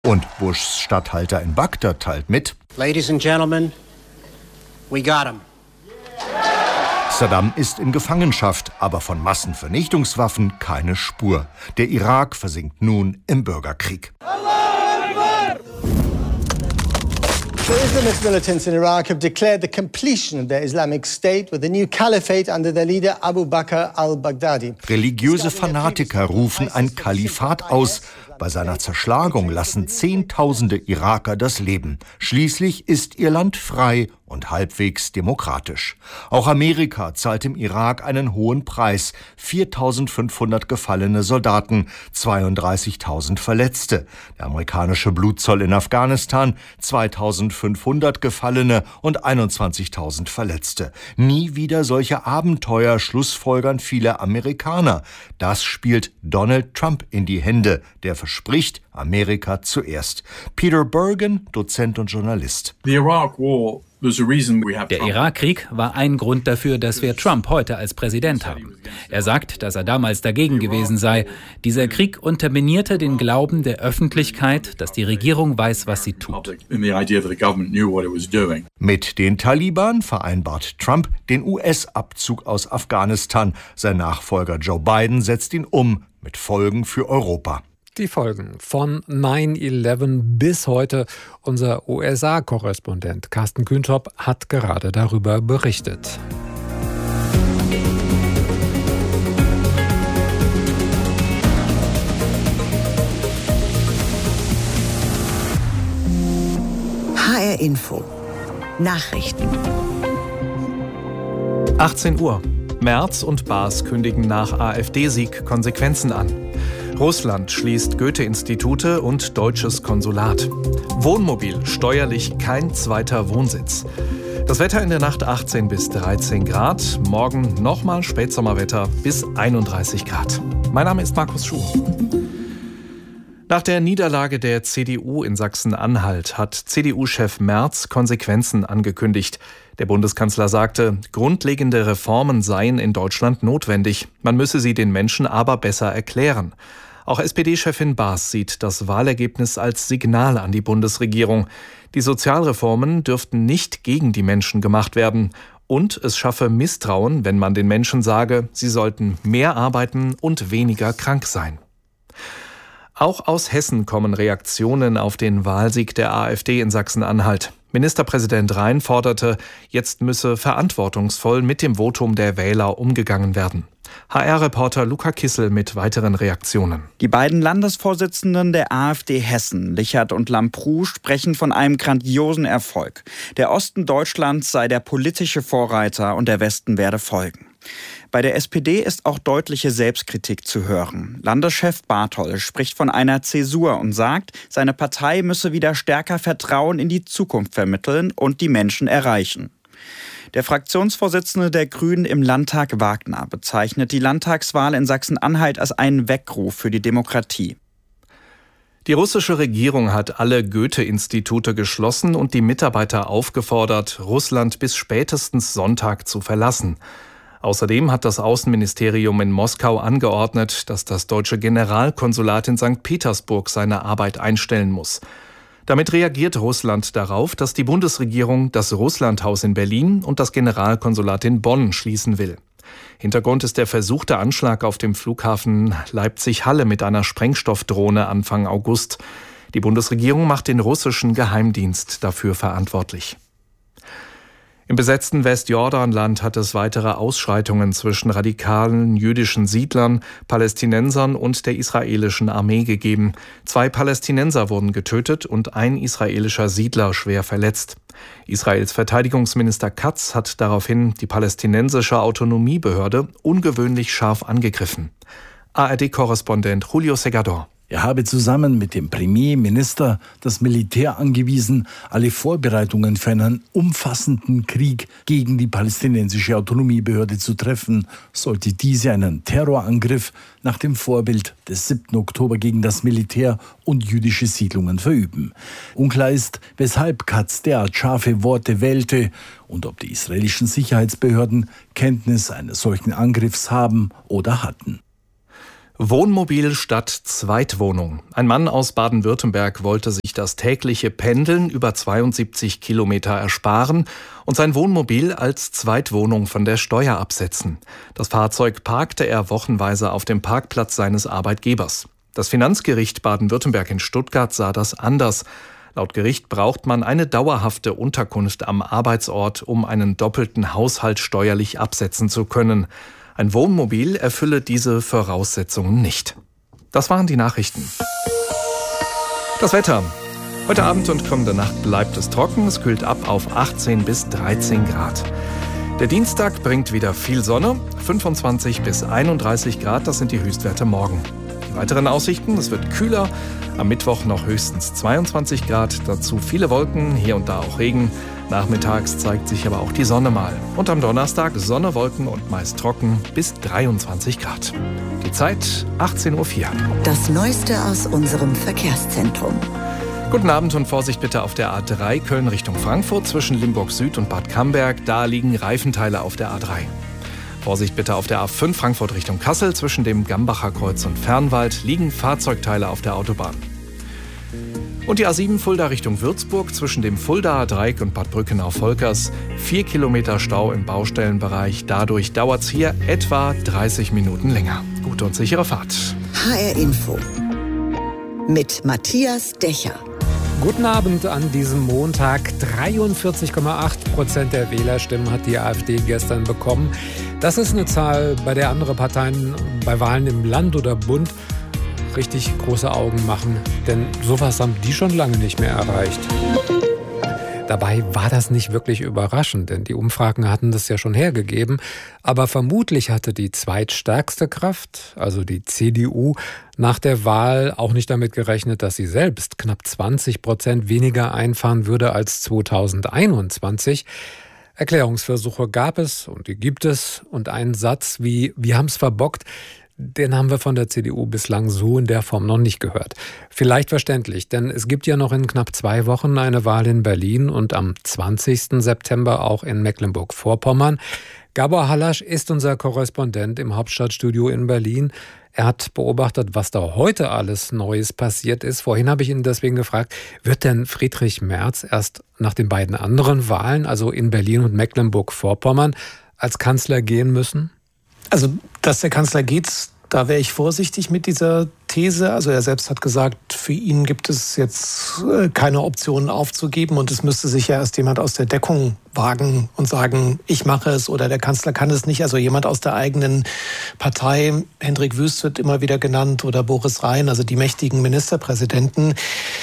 Und Bushs Statthalter in Bagdad teilt mit: Ladies and gentlemen, we got him. Saddam ist in Gefangenschaft, aber von Massenvernichtungswaffen keine Spur. Der Irak versinkt nun im Bürgerkrieg. The Islamist militants in Iraq have declared the completion of their Islamic State with a new caliphate under their leader Abu Bakr al-Baghdadi. Religiöse Fanatiker rufen ein Kalifat aus. Bei seiner Zerschlagung lassen Zehntausende Iraker das Leben. Schließlich ist ihr Land frei und halbwegs demokratisch. Auch Amerika zahlt im Irak einen hohen Preis. 4.500 gefallene Soldaten, 32.000 Verletzte. Der amerikanische Blutzoll in Afghanistan, 2.500 Gefallene und 21.000 Verletzte. Nie wieder solche Abenteuer, schlussfolgern viele Amerikaner. Das spielt Donald Trump in die Hände, der verspricht, Amerika zuerst. Peter Bergen, Dozent und Journalist. Der Irakkrieg war ein Grund dafür, dass wir Trump heute als Präsident haben. Er sagt, dass er damals dagegen gewesen sei. Dieser Krieg unterminierte den Glauben der Öffentlichkeit, dass die Regierung weiß, was sie tut. Mit den Taliban vereinbart Trump den US-Abzug aus Afghanistan. Sein Nachfolger Joe Biden setzt ihn um, mit Folgen für Europa. Die Folgen von 9/11 bis heute. Unser USA-Korrespondent Carsten Kühnschop hat gerade darüber berichtet. HR Info. Nachrichten. 18 Uhr. Merz und Baas kündigen nach AfD-Sieg Konsequenzen an. Russland schließt Goethe-Institute und deutsches Konsulat. Wohnmobil, steuerlich kein zweiter Wohnsitz. Das Wetter in der Nacht 18 bis 13 Grad. Morgen nochmal Spätsommerwetter bis 31 Grad. Mein Name ist Markus Schuh. Nach der Niederlage der CDU in Sachsen-Anhalt hat CDU-Chef Merz Konsequenzen angekündigt. Der Bundeskanzler sagte, grundlegende Reformen seien in Deutschland notwendig. Man müsse sie den Menschen aber besser erklären. Auch SPD-Chefin Baas sieht das Wahlergebnis als Signal an die Bundesregierung. Die Sozialreformen dürften nicht gegen die Menschen gemacht werden. Und es schaffe Misstrauen, wenn man den Menschen sage, sie sollten mehr arbeiten und weniger krank sein. Auch aus Hessen kommen Reaktionen auf den Wahlsieg der AfD in Sachsen-Anhalt. Ministerpräsident Rhein forderte, jetzt müsse verantwortungsvoll mit dem Votum der Wähler umgegangen werden. HR-Reporter Luca Kissel mit weiteren Reaktionen. Die beiden Landesvorsitzenden der AfD Hessen, Lichert und Lambrou, sprechen von einem grandiosen Erfolg. Der Osten Deutschlands sei der politische Vorreiter und der Westen werde folgen. Bei der SPD ist auch deutliche Selbstkritik zu hören. Landeschef Bartol spricht von einer Zäsur und sagt, seine Partei müsse wieder stärker Vertrauen in die Zukunft vermitteln und die Menschen erreichen. Der Fraktionsvorsitzende der Grünen im Landtag, Wagner, bezeichnet die Landtagswahl in Sachsen-Anhalt als einen Weckruf für die Demokratie. Die russische Regierung hat alle Goethe-Institute geschlossen und die Mitarbeiter aufgefordert, Russland bis spätestens Sonntag zu verlassen. Außerdem hat das Außenministerium in Moskau angeordnet, dass das deutsche Generalkonsulat in St. Petersburg seine Arbeit einstellen muss. Damit reagiert Russland darauf, dass die Bundesregierung das Russlandhaus in Berlin und das Generalkonsulat in Bonn schließen will. Hintergrund ist der versuchte Anschlag auf dem Flughafen Leipzig-Halle mit einer Sprengstoffdrohne Anfang August. Die Bundesregierung macht den russischen Geheimdienst dafür verantwortlich. Im besetzten Westjordanland hat es weitere Ausschreitungen zwischen radikalen jüdischen Siedlern, Palästinensern und der israelischen Armee gegeben. 2 Palästinenser wurden getötet und ein israelischer Siedler schwer verletzt. Israels Verteidigungsminister Katz hat daraufhin die palästinensische Autonomiebehörde ungewöhnlich scharf angegriffen. ARD-Korrespondent Julio Segador. Er habe zusammen mit dem Premierminister das Militär angewiesen, alle Vorbereitungen für einen umfassenden Krieg gegen die palästinensische Autonomiebehörde zu treffen, sollte diese einen Terrorangriff nach dem Vorbild des 7. Oktober gegen das Militär und jüdische Siedlungen verüben. Unklar ist, weshalb Katz derart scharfe Worte wählte und ob die israelischen Sicherheitsbehörden Kenntnis eines solchen Angriffs haben oder hatten. Wohnmobil statt Zweitwohnung. Ein Mann aus Baden-Württemberg wollte sich das tägliche Pendeln über 72 Kilometer ersparen und sein Wohnmobil als Zweitwohnung von der Steuer absetzen. Das Fahrzeug parkte er wochenweise auf dem Parkplatz seines Arbeitgebers. Das Finanzgericht Baden-Württemberg in Stuttgart sah das anders. Laut Gericht braucht man eine dauerhafte Unterkunft am Arbeitsort, um einen doppelten Haushalt steuerlich absetzen zu können. Ein Wohnmobil erfülle diese Voraussetzungen nicht. Das waren die Nachrichten. Das Wetter. Heute Abend und kommende Nacht bleibt es trocken. Es kühlt ab auf 18 bis 13 Grad. Der Dienstag bringt wieder viel Sonne. 25 bis 31 Grad, das sind die Höchstwerte morgen. Die weiteren Aussichten, es wird kühler. Am Mittwoch noch höchstens 22 Grad. Dazu viele Wolken, hier und da auch Regen. Nachmittags zeigt sich aber auch die Sonne mal. Und am Donnerstag Sonne, Wolken und meist trocken bis 23 Grad. Die Zeit 18:04 Uhr. Das Neueste aus unserem Verkehrszentrum. Guten Abend und Vorsicht bitte auf der A3 Köln Richtung Frankfurt zwischen Limburg Süd und Bad Camberg. Da liegen Reifenteile auf der A3. Vorsicht bitte auf der A5 Frankfurt Richtung Kassel zwischen dem Gambacher Kreuz und Fernwald liegen Fahrzeugteile auf der Autobahn. Und die A7 Fulda Richtung Würzburg zwischen dem Fuldaer Dreieck und Bad Brückenau-Volkers. 4 Kilometer Stau im Baustellenbereich. Dadurch dauert es hier etwa 30 Minuten länger. Gute und sichere Fahrt. HR Info mit Matthias Dächer. Guten Abend an diesem Montag. 43,8% der Wählerstimmen hat die AfD gestern bekommen. Das ist eine Zahl, bei der andere Parteien bei Wahlen im Land oder Bund richtig große Augen machen. Denn sowas haben die schon lange nicht mehr erreicht. Dabei war das nicht wirklich überraschend, denn die Umfragen hatten das ja schon hergegeben. Aber vermutlich hatte die zweitstärkste Kraft, also die CDU, nach der Wahl auch nicht damit gerechnet, dass sie selbst knapp 20% weniger einfahren würde als 2021. Erklärungsversuche gab es und die gibt es. Und einen Satz wie „Wir haben's verbockt", den haben wir von der CDU bislang so in der Form noch nicht gehört. Vielleicht verständlich, denn es gibt ja noch in knapp 2 Wochen eine Wahl in Berlin und am 20. September auch in Mecklenburg-Vorpommern. Gabor Hallasch ist unser Korrespondent im Hauptstadtstudio in Berlin. Er hat beobachtet, was da heute alles Neues passiert ist. Vorhin habe ich ihn deswegen gefragt, wird denn Friedrich Merz erst nach den beiden anderen Wahlen, also in Berlin und Mecklenburg-Vorpommern, als Kanzler gehen müssen? Also, dass der Kanzler geht, da wäre ich vorsichtig mit dieser These. Also er selbst hat gesagt, für ihn gibt es jetzt keine Option aufzugeben und es müsste sich ja erst jemand aus der Deckung wagen und sagen, ich mache es oder der Kanzler kann es nicht. Also jemand aus der eigenen Partei, Hendrik Wüst wird immer wieder genannt oder Boris Rhein, also die mächtigen Ministerpräsidenten.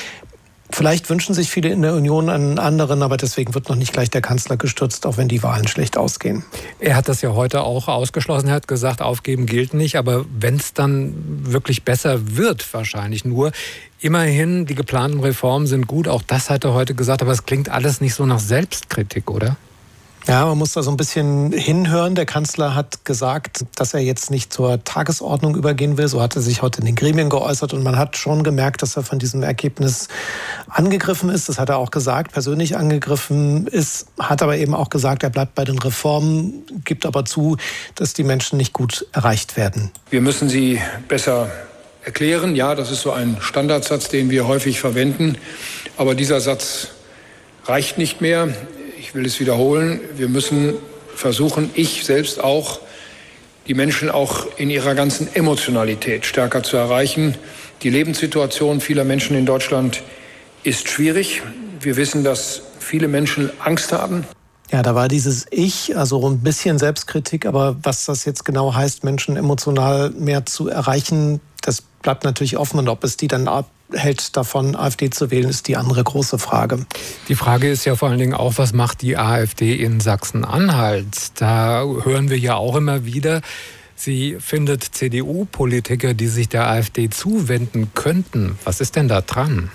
Vielleicht wünschen sich viele in der Union einen anderen, aber deswegen wird noch nicht gleich der Kanzler gestürzt, auch wenn die Wahlen schlecht ausgehen. Er hat das ja heute auch ausgeschlossen. Er hat gesagt, aufgeben gilt nicht. Aber wenn es dann wirklich besser wird, wahrscheinlich nur. Immerhin, die geplanten Reformen sind gut. Auch das hat er heute gesagt. Aber es klingt alles nicht so nach Selbstkritik, oder? Ja, man muss da so ein bisschen hinhören. Der Kanzler hat gesagt, dass er jetzt nicht zur Tagesordnung übergehen will. So hat er sich heute in den Gremien geäußert. Und man hat schon gemerkt, dass er von diesem Ergebnis angegriffen ist. Das hat er auch gesagt, persönlich angegriffen ist. Hat aber eben auch gesagt, er bleibt bei den Reformen, gibt aber zu, dass die Menschen nicht gut erreicht werden. Wir müssen sie besser erklären. Ja, das ist so ein Standardsatz, den wir häufig verwenden. Aber dieser Satz reicht nicht mehr. Ich will es wiederholen, wir müssen versuchen, ich selbst auch, die Menschen auch in ihrer ganzen Emotionalität stärker zu erreichen. Die Lebenssituation vieler Menschen in Deutschland ist schwierig. Wir wissen, dass viele Menschen Angst haben. Ja, da war dieses Ich, also ein bisschen Selbstkritik, aber was das jetzt genau heißt, Menschen emotional mehr zu erreichen, das bleibt natürlich offen. Und ob es die dann abhält davon, AfD zu wählen, ist die andere große Frage. Die Frage ist ja vor allen Dingen auch, was macht die AfD in Sachsen-Anhalt? Da hören wir ja auch immer wieder, sie findet CDU-Politiker, die sich der AfD zuwenden könnten. Was ist denn da dran?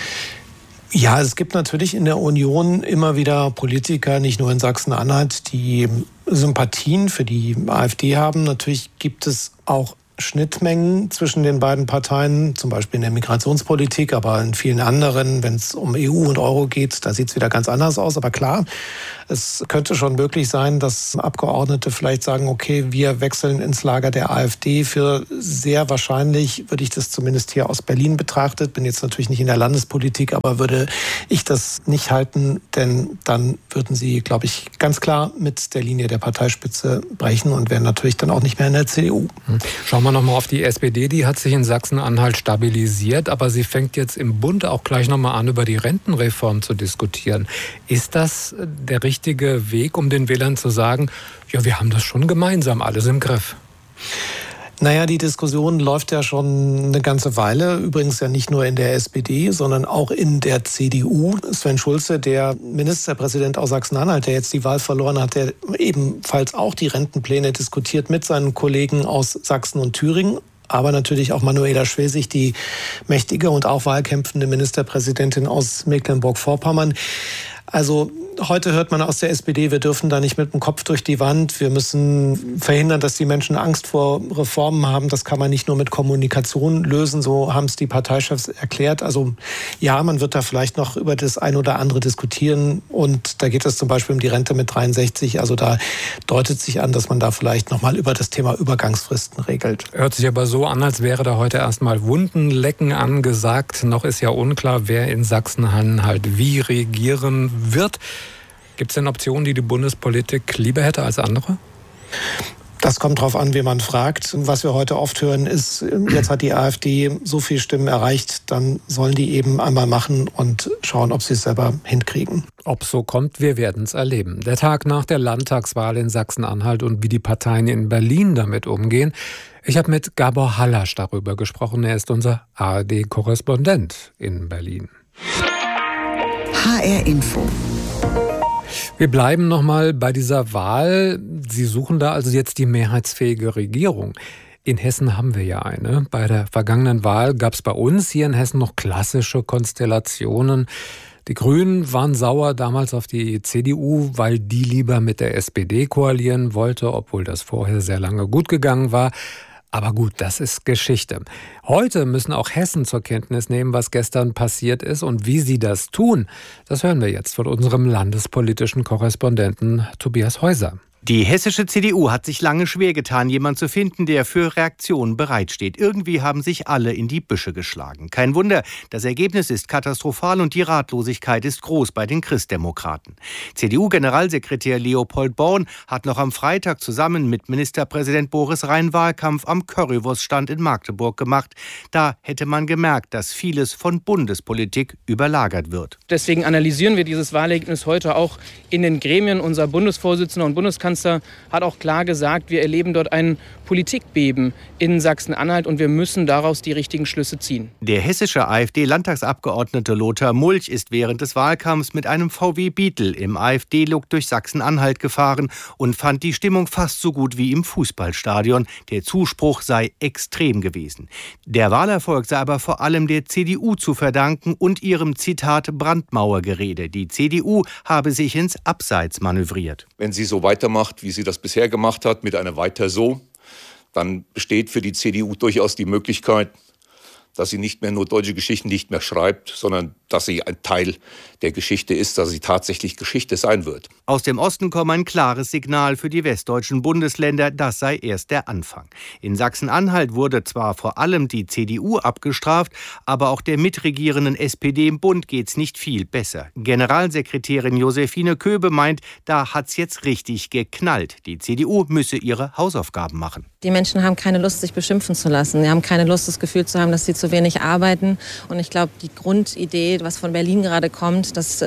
Ja, es gibt natürlich in der Union immer wieder Politiker, nicht nur in Sachsen-Anhalt, die Sympathien für die AfD haben. Natürlich gibt es auch Schnittmengen zwischen den beiden Parteien, zum Beispiel in der Migrationspolitik, aber in vielen anderen, wenn es um EU und Euro geht, da sieht es wieder ganz anders aus. Aber klar, es könnte schon möglich sein, dass Abgeordnete vielleicht sagen, okay, wir wechseln ins Lager der AfD. Für sehr wahrscheinlich würde ich das zumindest hier aus Berlin betrachtet, bin jetzt natürlich nicht in der Landespolitik, aber würde ich das nicht halten, denn dann würden sie, glaube ich, ganz klar mit der Linie der Parteispitze brechen und wären natürlich dann auch nicht mehr in der CDU. Schauen wir nochmal auf die SPD, die hat sich in Sachsen-Anhalt stabilisiert, aber sie fängt jetzt im Bund auch gleich nochmal an, über die Rentenreform zu diskutieren. Ist das der richtige Weg, um den Wählern zu sagen, ja, wir haben das schon gemeinsam alles im Griff? Naja, die Diskussion läuft ja schon eine ganze Weile. Übrigens ja nicht nur in der SPD, sondern auch in der CDU. Sven Schulze, der Ministerpräsident aus Sachsen-Anhalt, der jetzt die Wahl verloren hat, der ebenfalls auch die Rentenpläne diskutiert mit seinen Kollegen aus Sachsen und Thüringen. Aber natürlich auch Manuela Schwesig, die mächtige und auch wahlkämpfende Ministerpräsidentin aus Mecklenburg-Vorpommern. Also heute hört man aus der SPD, wir dürfen da nicht mit dem Kopf durch die Wand. Wir müssen verhindern, dass die Menschen Angst vor Reformen haben. Das kann man nicht nur mit Kommunikation lösen. So haben es die Parteichefs erklärt. Also ja, man wird da vielleicht noch über das ein oder andere diskutieren. Und da geht es zum Beispiel um die Rente mit 63. Also da deutet sich an, dass man da vielleicht nochmal über das Thema Übergangsfristen regelt. Hört sich aber so an, als wäre da heute erstmal Wundenlecken angesagt. Noch ist ja unklar, wer in Sachsen-Anhalt wie regieren wird. Gibt es denn Optionen, die die Bundespolitik lieber hätte als andere? Das kommt drauf an, wie man fragt. Was wir heute oft hören ist, jetzt hat die AfD so viele Stimmen erreicht, dann sollen die eben einmal machen und schauen, ob sie es selber hinkriegen. Ob so kommt, wir werden es erleben. Der Tag nach der Landtagswahl in Sachsen-Anhalt und wie die Parteien in Berlin damit umgehen. Ich habe mit Gabor Hallasch darüber gesprochen. Er ist unser ARD-Korrespondent in Berlin. HR Info. Wir bleiben nochmal bei dieser Wahl. Sie suchen da also jetzt die mehrheitsfähige Regierung. In Hessen haben wir ja eine. Bei der vergangenen Wahl gab es bei uns hier in Hessen noch klassische Konstellationen. Die Grünen waren sauer damals auf die CDU, weil die lieber mit der SPD koalieren wollte, obwohl das vorher sehr lange gut gegangen war. Aber gut, das ist Geschichte. Heute müssen auch Hessen zur Kenntnis nehmen, was gestern passiert ist und wie sie das tun. Das hören wir jetzt von unserem landespolitischen Korrespondenten Tobias Häuser. Die hessische CDU hat sich lange schwer getan, jemanden zu finden, der für Reaktionen bereitsteht. Irgendwie haben sich alle in die Büsche geschlagen. Kein Wunder, das Ergebnis ist katastrophal und die Ratlosigkeit ist groß bei den Christdemokraten. CDU-Generalsekretär Leopold Born hat noch am Freitag zusammen mit Ministerpräsident Boris Rhein Wahlkampf am Currywurststand in Magdeburg gemacht. Da hätte man gemerkt, dass vieles von Bundespolitik überlagert wird. Deswegen analysieren wir dieses Wahlergebnis heute auch in den Gremien. Unser Bundesvorsitzender und Bundeskanzler hat auch klar gesagt, wir erleben dort ein Politikbeben in Sachsen-Anhalt und wir müssen daraus die richtigen Schlüsse ziehen. Der hessische AfD-Landtagsabgeordnete Lothar Mulch ist während des Wahlkampfs mit einem VW Beetle im AfD-Look durch Sachsen-Anhalt gefahren und fand die Stimmung fast so gut wie im Fußballstadion. Der Zuspruch sei extrem gewesen. Der Wahlerfolg sei aber vor allem der CDU zu verdanken und ihrem Zitat Brandmauergerede. Die CDU habe sich ins Abseits manövriert. Wenn sie so weitermacht, wie sie das bisher gemacht hat, mit einer Weiter so, dann besteht für die CDU durchaus die Möglichkeit, dass sie nicht mehr nur deutsche Geschichten nicht mehr schreibt, sondern dass sie ein Teil der Geschichte ist, dass sie tatsächlich Geschichte sein wird. Aus dem Osten komme ein klares Signal für die westdeutschen Bundesländer, das sei erst der Anfang. In Sachsen-Anhalt wurde zwar vor allem die CDU abgestraft, aber auch der mitregierenden SPD im Bund geht's nicht viel besser. Generalsekretärin Josephine Köbe meint, da hat's jetzt richtig geknallt. Die CDU müsse ihre Hausaufgaben machen. Die Menschen haben keine Lust, sich beschimpfen zu lassen. Sie haben keine Lust, das Gefühl zu haben, dass sie zu wenig arbeiten. Und ich glaube, die Grundidee, was von Berlin gerade kommt, dass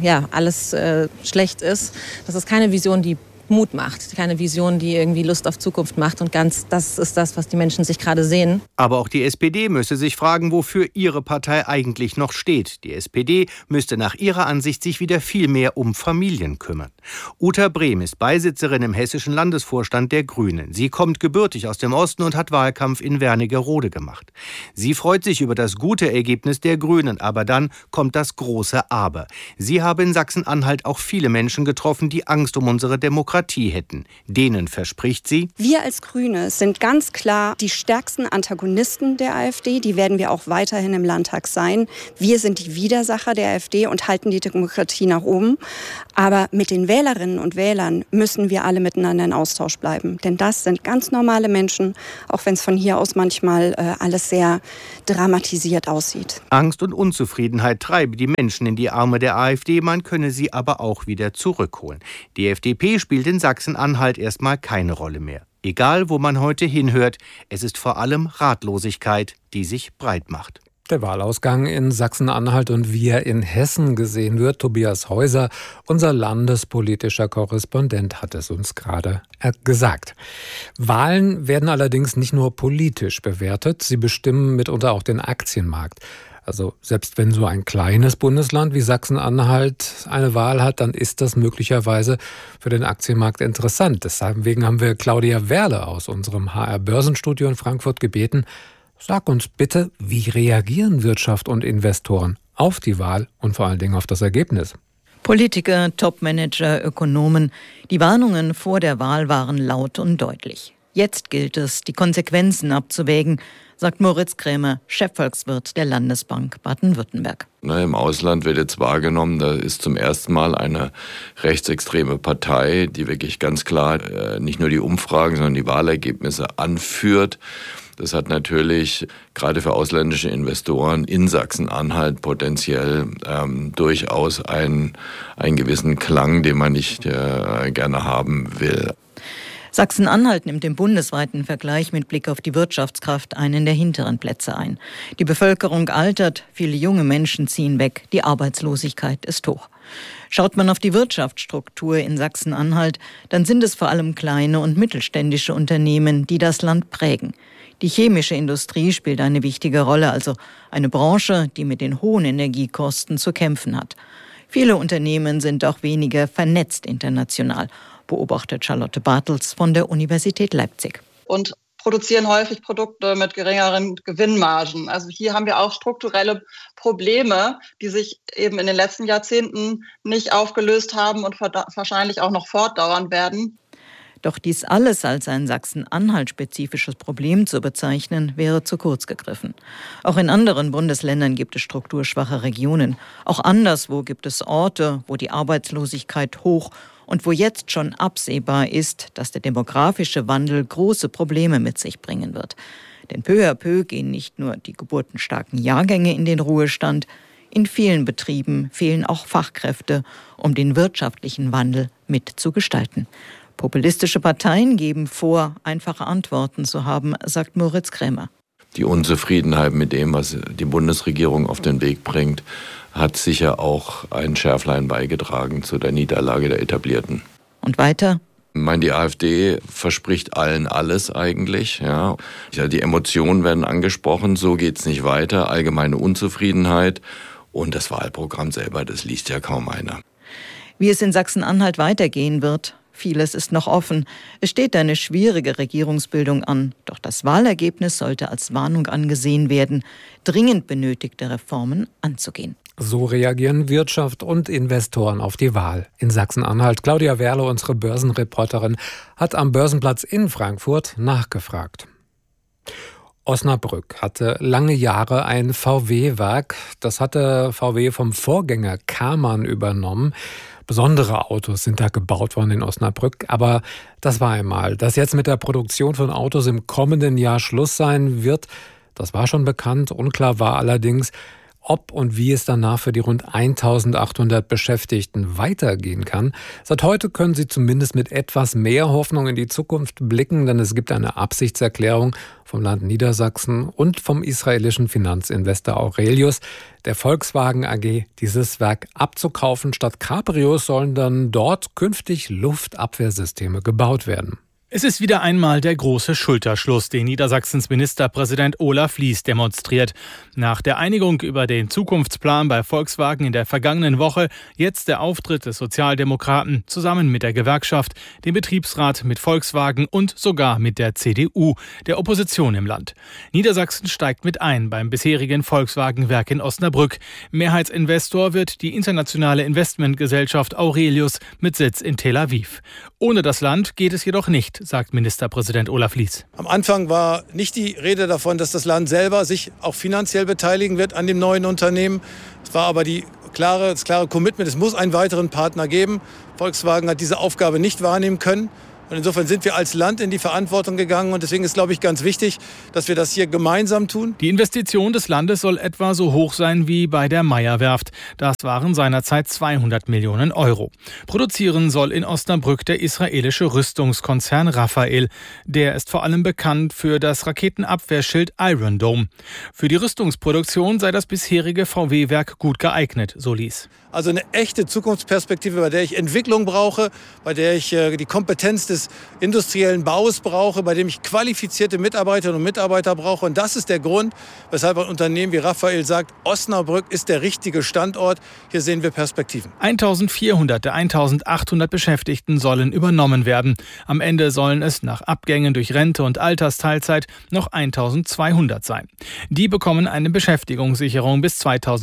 alles schlecht ist, das ist keine Vision, die Mut macht, keine Vision, die irgendwie Lust auf Zukunft macht. Und das ist das, was die Menschen sich gerade sehen. Aber auch die SPD müsse sich fragen, wofür ihre Partei eigentlich noch steht. Die SPD müsste nach ihrer Ansicht sich wieder viel mehr um Familien kümmern. Uta Brehm ist Beisitzerin im hessischen Landesvorstand der Grünen. Sie kommt gebürtig aus dem Osten und hat Wahlkampf in Wernigerode gemacht. Sie freut sich über das gute Ergebnis der Grünen, aber dann kommt das große Aber. Sie habe in Sachsen-Anhalt auch viele Menschen getroffen, die Angst um unsere Demokratie hätten. Denen verspricht sie: Wir als Grüne sind ganz klar die stärksten Antagonisten der AfD. Die werden wir auch weiterhin im Landtag sein. Wir sind die Widersacher der AfD und halten die Demokratie nach oben. Aber mit den Wählerinnen und Wählern müssen wir alle miteinander in Austausch bleiben. Denn das sind ganz normale Menschen, auch wenn es von hier aus manchmal alles sehr dramatisiert aussieht. Angst und Unzufriedenheit treibe die Menschen in die Arme der AfD, man könne sie aber auch wieder zurückholen. Die FDP spielt in Sachsen-Anhalt erstmal keine Rolle mehr. Egal, wo man heute hinhört, es ist vor allem Ratlosigkeit, die sich breit macht. Der Wahlausgang in Sachsen-Anhalt und wie er in Hessen gesehen wird, Tobias Häuser, unser landespolitischer Korrespondent, hat es uns gerade gesagt. Wahlen werden allerdings nicht nur politisch bewertet, sie bestimmen mitunter auch den Aktienmarkt. Also selbst wenn so ein kleines Bundesland wie Sachsen-Anhalt eine Wahl hat, dann ist das möglicherweise für den Aktienmarkt interessant. Deswegen haben wir Claudia Werle aus unserem HR-Börsenstudio in Frankfurt gebeten: Sag uns bitte, wie reagieren Wirtschaft und Investoren auf die Wahl und vor allen Dingen auf das Ergebnis? Politiker, Topmanager, Ökonomen, die Warnungen vor der Wahl waren laut und deutlich. Jetzt gilt es, die Konsequenzen abzuwägen, sagt Moritz Krämer, Chefvolkswirt der Landesbank Baden-Württemberg. Im Ausland wird jetzt wahrgenommen, da ist zum ersten Mal eine rechtsextreme Partei, die wirklich ganz klar nicht nur die Umfragen, sondern die Wahlergebnisse anführt. Das hat natürlich gerade für ausländische Investoren in Sachsen-Anhalt potenziell durchaus einen gewissen Klang, den man nicht gerne haben will. Sachsen-Anhalt nimmt im bundesweiten Vergleich mit Blick auf die Wirtschaftskraft einen der hinteren Plätze ein. Die Bevölkerung altert, viele junge Menschen ziehen weg, die Arbeitslosigkeit ist hoch. Schaut man auf die Wirtschaftsstruktur in Sachsen-Anhalt, dann sind es vor allem kleine und mittelständische Unternehmen, die das Land prägen. Die chemische Industrie spielt eine wichtige Rolle, also eine Branche, die mit den hohen Energiekosten zu kämpfen hat. Viele Unternehmen sind auch weniger vernetzt international, beobachtet Charlotte Bartels von der Universität Leipzig. Und produzieren häufig Produkte mit geringeren Gewinnmargen. Also hier haben wir auch strukturelle Probleme, die sich eben in den letzten Jahrzehnten nicht aufgelöst haben und wahrscheinlich auch noch fortdauern werden. Doch dies alles als ein Sachsen-Anhalt-spezifisches Problem zu bezeichnen, wäre zu kurz gegriffen. Auch in anderen Bundesländern gibt es strukturschwache Regionen. Auch anderswo gibt es Orte, wo die Arbeitslosigkeit hoch und wo jetzt schon absehbar ist, dass der demografische Wandel große Probleme mit sich bringen wird. Denn peu à peu gehen nicht nur die geburtenstarken Jahrgänge in den Ruhestand, in vielen Betrieben fehlen auch Fachkräfte, um den wirtschaftlichen Wandel mitzugestalten. Populistische Parteien geben vor, einfache Antworten zu haben, sagt Moritz Krämer. Die Unzufriedenheit mit dem, was die Bundesregierung auf den Weg bringt, hat sicher auch ein Schärflein beigetragen zu der Niederlage der Etablierten. Und weiter? Ich meine, die AfD verspricht allen alles eigentlich. Ja, die Emotionen werden angesprochen, so geht's nicht weiter. Allgemeine Unzufriedenheit und das Wahlprogramm selber, das liest ja kaum einer. Wie es in Sachsen-Anhalt weitergehen wird, vieles ist noch offen. Es steht eine schwierige Regierungsbildung an. Doch das Wahlergebnis sollte als Warnung angesehen werden, dringend benötigte Reformen anzugehen. So reagieren Wirtschaft und Investoren auf die Wahl in Sachsen-Anhalt. Claudia Werle, unsere Börsenreporterin, hat am Börsenplatz in Frankfurt nachgefragt. Osnabrück hatte lange Jahre ein VW-Werk. Das hatte VW vom Vorgänger Karmann übernommen. Besondere Autos sind da gebaut worden in Osnabrück. Aber das war einmal. Dass jetzt mit der Produktion von Autos im kommenden Jahr Schluss sein wird, das war schon bekannt. Unklar war allerdings, ob und wie es danach für die rund 1800 Beschäftigten weitergehen kann. Seit heute können sie zumindest mit etwas mehr Hoffnung in die Zukunft blicken, denn es gibt eine Absichtserklärung vom Land Niedersachsen und vom israelischen Finanzinvestor Aurelius, der Volkswagen AG, dieses Werk abzukaufen. Statt Cabrios sollen dann dort künftig Luftabwehrsysteme gebaut werden. Es ist wieder einmal der große Schulterschluss, den Niedersachsens Ministerpräsident Olaf Lies demonstriert. Nach der Einigung über den Zukunftsplan bei Volkswagen in der vergangenen Woche jetzt der Auftritt des Sozialdemokraten zusammen mit der Gewerkschaft, dem Betriebsrat, mit Volkswagen und sogar mit der CDU, der Opposition im Land. Niedersachsen steigt mit ein beim bisherigen Volkswagen-Werk in Osnabrück. Mehrheitsinvestor wird die internationale Investmentgesellschaft Aurelius mit Sitz in Tel Aviv. Ohne das Land geht es jedoch nicht, sagt Ministerpräsident Olaf Lies. Am Anfang war nicht die Rede davon, dass das Land selber sich auch finanziell beteiligen wird an dem neuen Unternehmen. Es war aber das klare Commitment, es muss einen weiteren Partner geben. Volkswagen hat diese Aufgabe nicht wahrnehmen können. Und insofern sind wir als Land in die Verantwortung gegangen. Und deswegen ist, glaube ich, ganz wichtig, dass wir das hier gemeinsam tun. Die Investition des Landes soll etwa so hoch sein wie bei der Meyer-Werft. Das waren seinerzeit 200 Millionen Euro. Produzieren soll in Osnabrück der israelische Rüstungskonzern Rafael. Der ist vor allem bekannt für das Raketenabwehrschild Iron Dome. Für die Rüstungsproduktion sei das bisherige VW-Werk gut geeignet, so Lies. Also eine echte Zukunftsperspektive, bei der ich Entwicklung brauche, bei der ich die Kompetenz des industriellen Baus brauche, bei dem ich qualifizierte Mitarbeiterinnen und Mitarbeiter brauche. Und das ist der Grund, weshalb ein Unternehmen wie Rafael sagt, Osnabrück ist der richtige Standort. Hier sehen wir Perspektiven. 1400 der 1800 Beschäftigten sollen übernommen werden. Am Ende sollen es nach Abgängen durch Rente und Altersteilzeit noch 1200 sein. Die bekommen eine Beschäftigungssicherung bis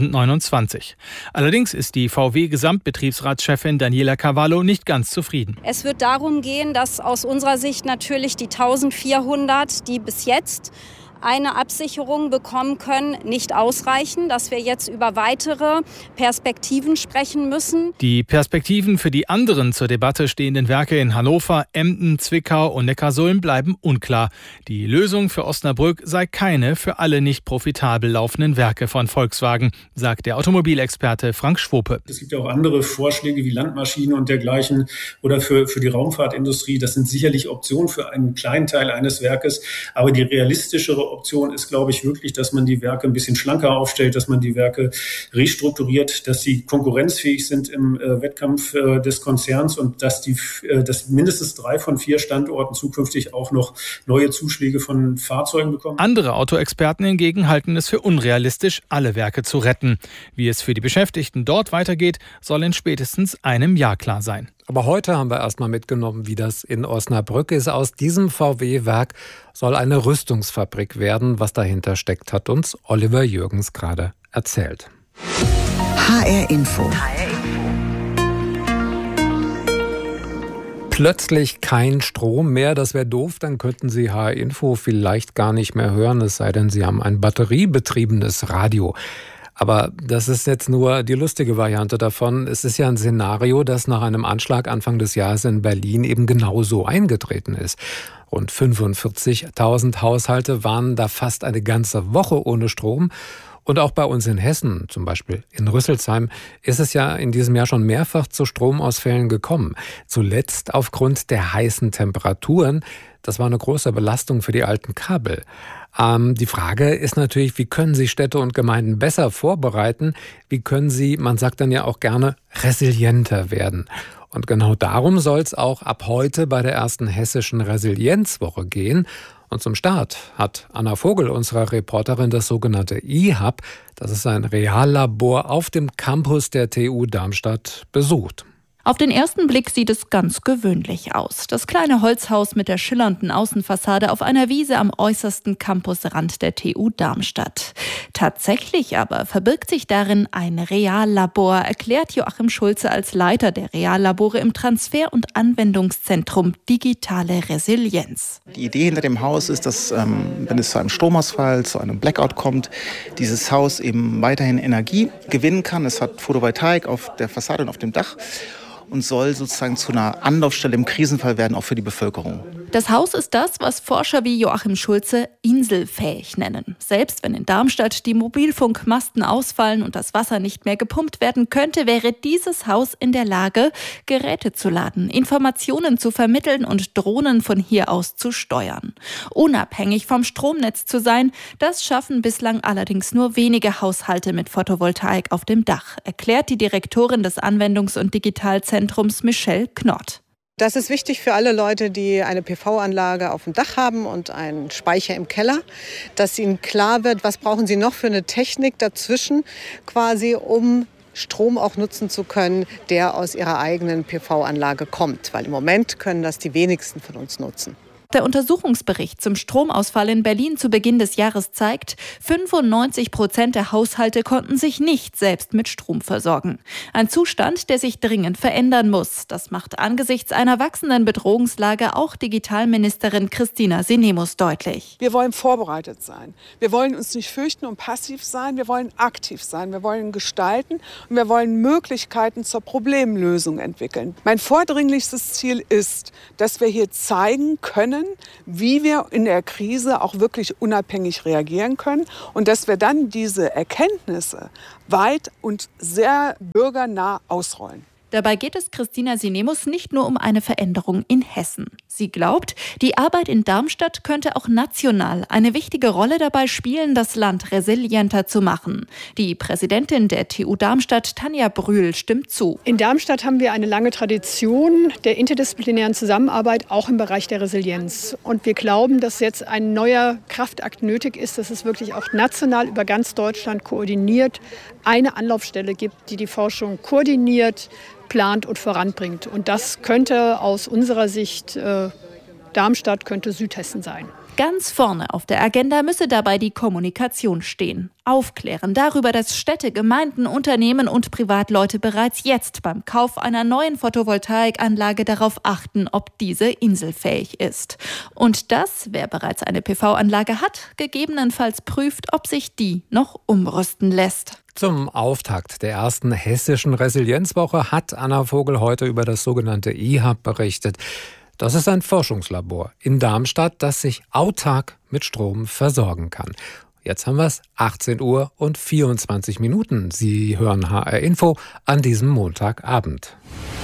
2029. Allerdings ist die VW-Gesamtbetriebsratschefin Daniela Cavallo nicht ganz zufrieden. Es wird darum gehen, dass aus unserer Sicht natürlich die 1400, die bis jetzt eine Absicherung bekommen können, nicht ausreichen, dass wir jetzt über weitere Perspektiven sprechen müssen. Die Perspektiven für die anderen zur Debatte stehenden Werke in Hannover, Emden, Zwickau und Neckarsulm bleiben unklar. Die Lösung für Osnabrück sei keine für alle nicht profitabel laufenden Werke von Volkswagen, sagt der Automobilexperte Frank Schwope. Es gibt ja auch andere Vorschläge wie Landmaschinen und dergleichen oder für die Raumfahrtindustrie. Das sind sicherlich Optionen für einen kleinen Teil eines Werkes, aber die realistischere Option ist, glaube ich, wirklich, dass man die Werke ein bisschen schlanker aufstellt, dass man die Werke restrukturiert, dass sie konkurrenzfähig sind im Wettkampf des Konzerns und dass mindestens 3 von 4 Standorten zukünftig auch noch neue Zuschläge von Fahrzeugen bekommen. Andere Autoexperten hingegen halten es für unrealistisch, alle Werke zu retten. Wie es für die Beschäftigten dort weitergeht, soll in spätestens einem Jahr klar sein. Aber heute haben wir erstmal mitgenommen, wie das in Osnabrück ist. Aus diesem VW-Werk soll eine Rüstungsfabrik werden. Was dahinter steckt, hat uns Oliver Jürgens gerade erzählt. HR Info. Plötzlich kein Strom mehr, das wäre doof, dann könnten Sie HR Info vielleicht gar nicht mehr hören, es sei denn, Sie haben ein batteriebetriebenes Radio. Aber das ist jetzt nur die lustige Variante davon. Es ist ja ein Szenario, das nach einem Anschlag Anfang des Jahres in Berlin eben genauso eingetreten ist. Rund 45.000 Haushalte waren da fast eine ganze Woche ohne Strom. Und auch bei uns in Hessen, zum Beispiel in Rüsselsheim, ist es ja in diesem Jahr schon mehrfach zu Stromausfällen gekommen. Zuletzt aufgrund der heißen Temperaturen. Das war eine große Belastung für die alten Kabel. Die Frage ist natürlich, wie können Sie Städte und Gemeinden besser vorbereiten? Wie können sie, man sagt dann ja auch gerne, resilienter werden? Und genau darum soll es auch ab heute bei der ersten hessischen Resilienzwoche gehen. Und zum Start hat Anna Vogel, unsere Reporterin, das sogenannte eHub, das ist ein Reallabor auf dem Campus der TU Darmstadt, besucht. Auf den ersten Blick sieht es ganz gewöhnlich aus. Das kleine Holzhaus mit der schillernden Außenfassade auf einer Wiese am äußersten Campusrand der TU Darmstadt. Tatsächlich aber verbirgt sich darin ein Reallabor, erklärt Joachim Schulze als Leiter der Reallabore im Transfer- und Anwendungszentrum Digitale Resilienz. Die Idee hinter dem Haus ist, dass, wenn es zu einem Stromausfall, zu einem Blackout kommt, dieses Haus eben weiterhin Energie gewinnen kann. Es hat Photovoltaik auf der Fassade und auf dem Dach und soll sozusagen zu einer Anlaufstelle im Krisenfall werden, auch für die Bevölkerung. Das Haus ist das, was Forscher wie Joachim Schulze inselfähig nennen. Selbst wenn in Darmstadt die Mobilfunkmasten ausfallen und das Wasser nicht mehr gepumpt werden könnte, wäre dieses Haus in der Lage, Geräte zu laden, Informationen zu vermitteln und Drohnen von hier aus zu steuern. Unabhängig vom Stromnetz zu sein, das schaffen bislang allerdings nur wenige Haushalte mit Photovoltaik auf dem Dach, erklärt die Direktorin des Anwendungs- und Digitalzentrums Michelle Knott. Das ist wichtig für alle Leute, die eine PV-Anlage auf dem Dach haben und einen Speicher im Keller, dass ihnen klar wird, was brauchen sie noch für eine Technik dazwischen, quasi um Strom auch nutzen zu können, der aus ihrer eigenen PV-Anlage kommt. Weil im Moment können das die wenigsten von uns nutzen. Der Untersuchungsbericht zum Stromausfall in Berlin zu Beginn des Jahres zeigt, 95% der Haushalte konnten sich nicht selbst mit Strom versorgen. Ein Zustand, der sich dringend verändern muss. Das macht angesichts einer wachsenden Bedrohungslage auch Digitalministerin Christina Sinemus deutlich. Wir wollen vorbereitet sein. Wir wollen uns nicht fürchten und passiv sein. Wir wollen aktiv sein. Wir wollen gestalten und wir wollen Möglichkeiten zur Problemlösung entwickeln. Mein vordringlichstes Ziel ist, dass wir hier zeigen können, wie wir in der Krise auch wirklich unabhängig reagieren können und dass wir dann diese Erkenntnisse weit und sehr bürgernah ausrollen. Dabei geht es Christina Sinemus nicht nur um eine Veränderung in Hessen. Sie glaubt, die Arbeit in Darmstadt könnte auch national eine wichtige Rolle dabei spielen, das Land resilienter zu machen. Die Präsidentin der TU Darmstadt, Tanja Brühl, stimmt zu. In Darmstadt haben wir eine lange Tradition der interdisziplinären Zusammenarbeit, auch im Bereich der Resilienz. Und wir glauben, dass jetzt ein neuer Kraftakt nötig ist, dass es wirklich auch national über ganz Deutschland koordiniert eine Anlaufstelle gibt, die die Forschung koordiniert, plant und voranbringt. Und das könnte aus unserer Sicht Darmstadt, könnte Südhessen sein. Ganz vorne auf der Agenda müsse dabei die Kommunikation stehen. Aufklären darüber, dass Städte, Gemeinden, Unternehmen und Privatleute bereits jetzt beim Kauf einer neuen Photovoltaikanlage darauf achten, ob diese inselfähig ist. Und dass, wer bereits eine PV-Anlage hat, gegebenenfalls prüft, ob sich die noch umrüsten lässt. Zum Auftakt der ersten hessischen Resilienzwoche hat Anna Vogel heute über das sogenannte eHub berichtet. Das ist ein Forschungslabor in Darmstadt, das sich autark mit Strom versorgen kann. Jetzt haben wir es 18 Uhr und 24 Minuten. Sie hören HR Info an diesem Montagabend.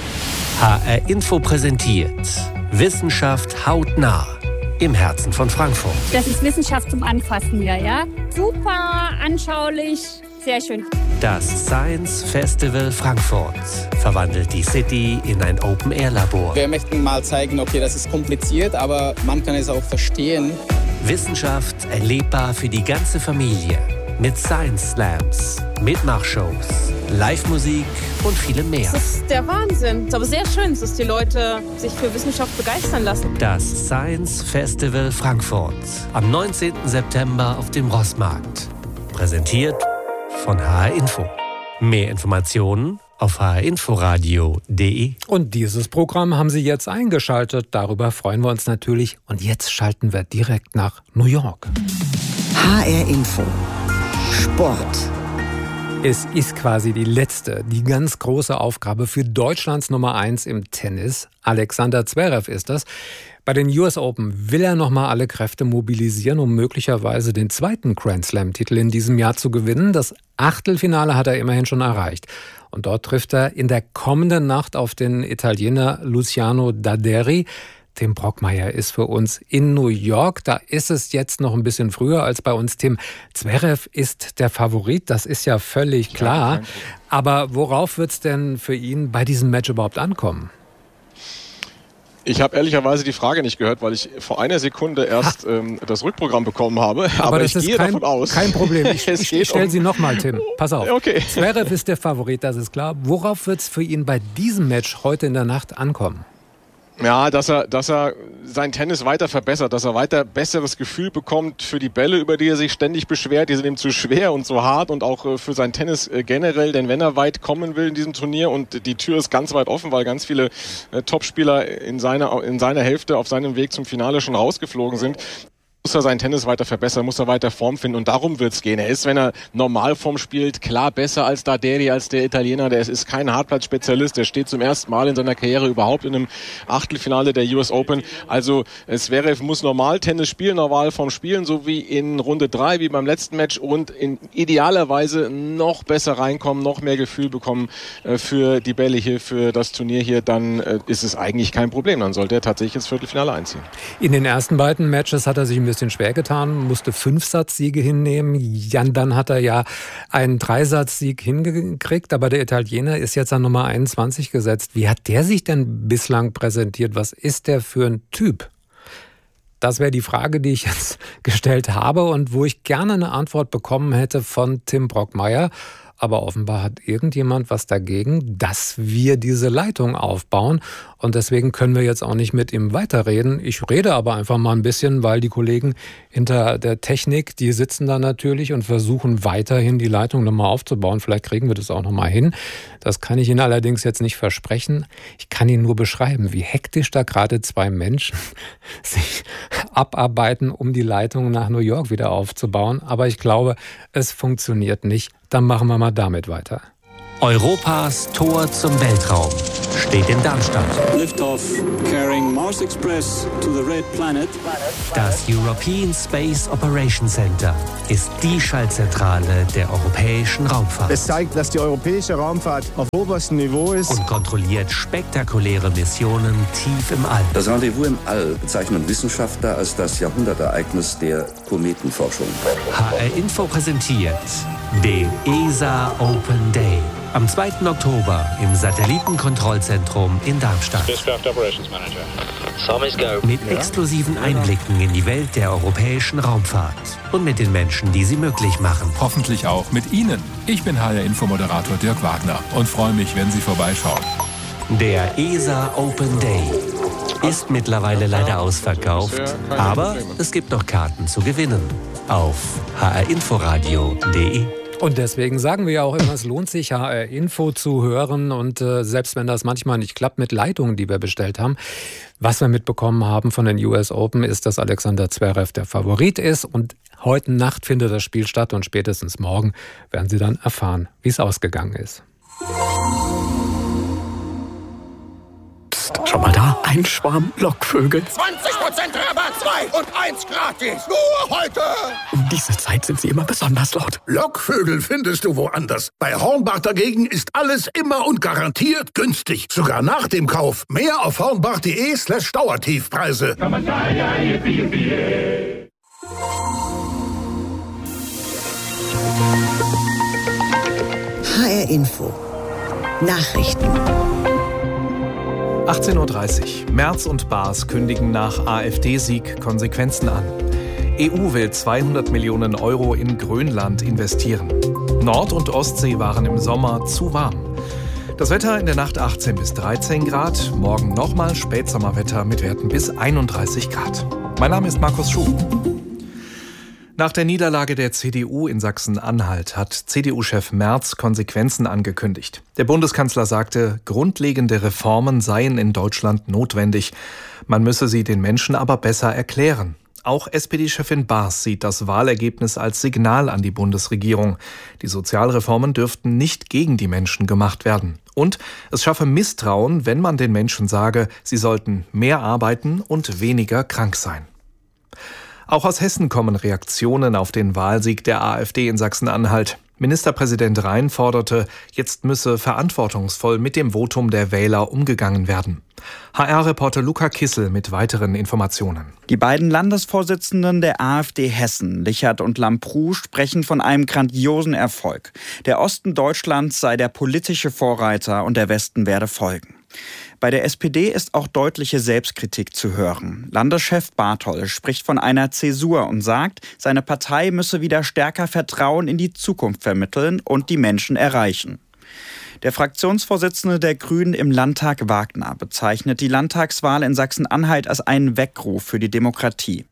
HR Info präsentiert Wissenschaft hautnah im Herzen von Frankfurt. Das ist Wissenschaft zum Anfassen hier, ja? Super anschaulich. Sehr schön. Das Science Festival Frankfurt verwandelt die City in ein Open-Air-Labor. Wir möchten mal zeigen, okay, das ist kompliziert, aber man kann es auch verstehen. Wissenschaft erlebbar für die ganze Familie. Mit Science Slams, Mitmachshows, Live-Musik und vielem mehr. Das ist der Wahnsinn. Es ist aber sehr schön, dass die Leute sich für Wissenschaft begeistern lassen. Das Science Festival Frankfurt. Am 19. September auf dem Rossmarkt. Präsentiert von HR Info. Mehr Informationen auf hrinforadio.de. Und dieses Programm haben Sie jetzt eingeschaltet. Darüber freuen wir uns natürlich. Und jetzt schalten wir direkt nach New York. HR Info. Sport. Es ist quasi die ganz große Aufgabe für Deutschlands Nummer 1 im Tennis. Alexander Zverev ist das. Bei den US Open will er nochmal alle Kräfte mobilisieren, um möglicherweise den zweiten Grand-Slam-Titel in diesem Jahr zu gewinnen. Das Achtelfinale hat er immerhin schon erreicht. Und dort trifft er in der kommenden Nacht auf den Italiener Luciano Daderi. Tim Brockmeier ist für uns in New York. Da ist es jetzt noch ein bisschen früher als bei uns. Tim, Zverev ist der Favorit, das ist ja völlig klar. Aber worauf wird es denn für ihn bei diesem Match überhaupt ankommen? Ich habe ehrlicherweise die Frage nicht gehört, weil ich vor einer Sekunde erst das Rückprogramm bekommen habe. Aber ich gehe davon aus. Kein Problem. Ich stelle sie nochmal, Tim. Pass auf. Okay. Zverev ist der Favorit, das ist klar. Worauf wird es für ihn bei diesem Match heute in der Nacht ankommen? Ja, dass er sein Tennis weiter verbessert, dass er weiter besseres Gefühl bekommt für die Bälle, über die er sich ständig beschwert. Die sind ihm zu schwer und zu hart und auch für sein Tennis generell. Denn wenn er weit kommen will in diesem Turnier und die Tür ist ganz weit offen, weil ganz viele Topspieler in seiner Hälfte auf seinem Weg zum Finale schon rausgeflogen sind, muss er sein Tennis weiter verbessern, muss er weiter Form finden und darum wird's gehen. Er ist, wenn er Normalform spielt, klar besser als Daderi, als der Italiener. Der ist kein Hartplatzspezialist, der steht zum ersten Mal in seiner Karriere überhaupt in einem Achtelfinale der US Open. Also Zverev muss Normaltennis spielen, Normalform spielen, so wie in Runde 3, wie beim letzten Match und in idealerweise noch besser reinkommen, noch mehr Gefühl bekommen für die Bälle hier, für das Turnier hier, dann ist es eigentlich kein Problem. Dann sollte er tatsächlich ins Viertelfinale einziehen. In den ersten beiden Matches hat er sich ein bisschen schwer getan, musste 5 Satzsiege hinnehmen. Dann hat er ja einen 3-Satz-Sieg hingekriegt, aber der Italiener ist jetzt an Nummer 21 gesetzt. Wie hat der sich denn bislang präsentiert? Was ist der für ein Typ? Das wäre die Frage, die ich jetzt gestellt habe und wo ich gerne eine Antwort bekommen hätte von Tim Brockmeier. Aber offenbar hat irgendjemand was dagegen, dass wir diese Leitung aufbauen. Und deswegen können wir jetzt auch nicht mit ihm weiterreden. Ich rede aber einfach mal ein bisschen, weil die Kollegen hinter der Technik, die sitzen da natürlich und versuchen weiterhin die Leitung nochmal aufzubauen. Vielleicht kriegen wir das auch nochmal hin. Das kann ich Ihnen allerdings jetzt nicht versprechen. Ich kann Ihnen nur beschreiben, wie hektisch da gerade 2 Menschen sich abarbeiten, um die Leitung nach New York wieder aufzubauen. Aber ich glaube, es funktioniert nicht. Dann machen wir mal damit weiter. Europas Tor zum Weltraum steht in Darmstadt. Liftoff carrying Mars Express to the Red Planet. Das European Space Operations Center ist die Schaltzentrale der europäischen Raumfahrt. Es zeigt, dass die europäische Raumfahrt auf oberstem Niveau ist. Und kontrolliert spektakuläre Missionen tief im All. Das Rendezvous im All bezeichnen Wissenschaftler als das Jahrhundertereignis der Kometenforschung. HR Info präsentiert den ESA Open Day. Am 2. Oktober im Satellitenkontrollzentrum in Darmstadt. Mit exklusiven Einblicken in die Welt der europäischen Raumfahrt und mit den Menschen, die sie möglich machen. Hoffentlich auch mit Ihnen. Ich bin HR-Info-Moderator Dirk Wagner und freue mich, wenn Sie vorbeischauen. Der ESA Open Day ist mittlerweile leider ausverkauft, aber es gibt noch Karten zu gewinnen auf hrinforadio.de. Und deswegen sagen wir ja auch immer, es lohnt sich, HR Info zu hören. Und selbst wenn das manchmal nicht klappt mit Leitungen, die wir bestellt haben, was wir mitbekommen haben von den US Open, ist, dass Alexander Zverev der Favorit ist. Und heute Nacht findet das Spiel statt und spätestens morgen werden Sie dann erfahren, wie es ausgegangen ist. Schau mal da, ein Schwarm Lockvögel. 20% Rabatt, 2 und 1 gratis. Nur heute. Um diese Zeit sind sie immer besonders laut. Lockvögel findest du woanders. Bei Hornbach dagegen ist alles immer und garantiert günstig. Sogar nach dem Kauf. Mehr auf hornbach.de/Dauertiefpreise. HR Info. Nachrichten. 18:30 Uhr. Merz und Baas kündigen nach AfD-Sieg Konsequenzen an. EU will 200 Millionen Euro in Grönland investieren. Nord- und Ostsee waren im Sommer zu warm. Das Wetter in der Nacht 18 bis 13 Grad. Morgen nochmal Spätsommerwetter mit Werten bis 31 Grad. Mein Name ist Markus Schuh. Nach der Niederlage der CDU in Sachsen-Anhalt hat CDU-Chef Merz Konsequenzen angekündigt. Der Bundeskanzler sagte, grundlegende Reformen seien in Deutschland notwendig. Man müsse sie den Menschen aber besser erklären. Auch SPD-Chefin Baas sieht das Wahlergebnis als Signal an die Bundesregierung. Die Sozialreformen dürften nicht gegen die Menschen gemacht werden. Und es schaffe Misstrauen, wenn man den Menschen sage, sie sollten mehr arbeiten und weniger krank sein. Auch aus Hessen kommen Reaktionen auf den Wahlsieg der AfD in Sachsen-Anhalt. Ministerpräsident Rhein forderte, jetzt müsse verantwortungsvoll mit dem Votum der Wähler umgegangen werden. HR-Reporter Luca Kissel mit weiteren Informationen. Die beiden Landesvorsitzenden der AfD Hessen, Lichert und Lambrou, sprechen von einem grandiosen Erfolg. Der Osten Deutschlands sei der politische Vorreiter und der Westen werde folgen. Bei der SPD ist auch deutliche Selbstkritik zu hören. Landeschef Bartol spricht von einer Zäsur und sagt, seine Partei müsse wieder stärker Vertrauen in die Zukunft vermitteln und die Menschen erreichen. Der Fraktionsvorsitzende der Grünen im Landtag, Wagner, bezeichnet die Landtagswahl in Sachsen-Anhalt als einen Weckruf für die Demokratie.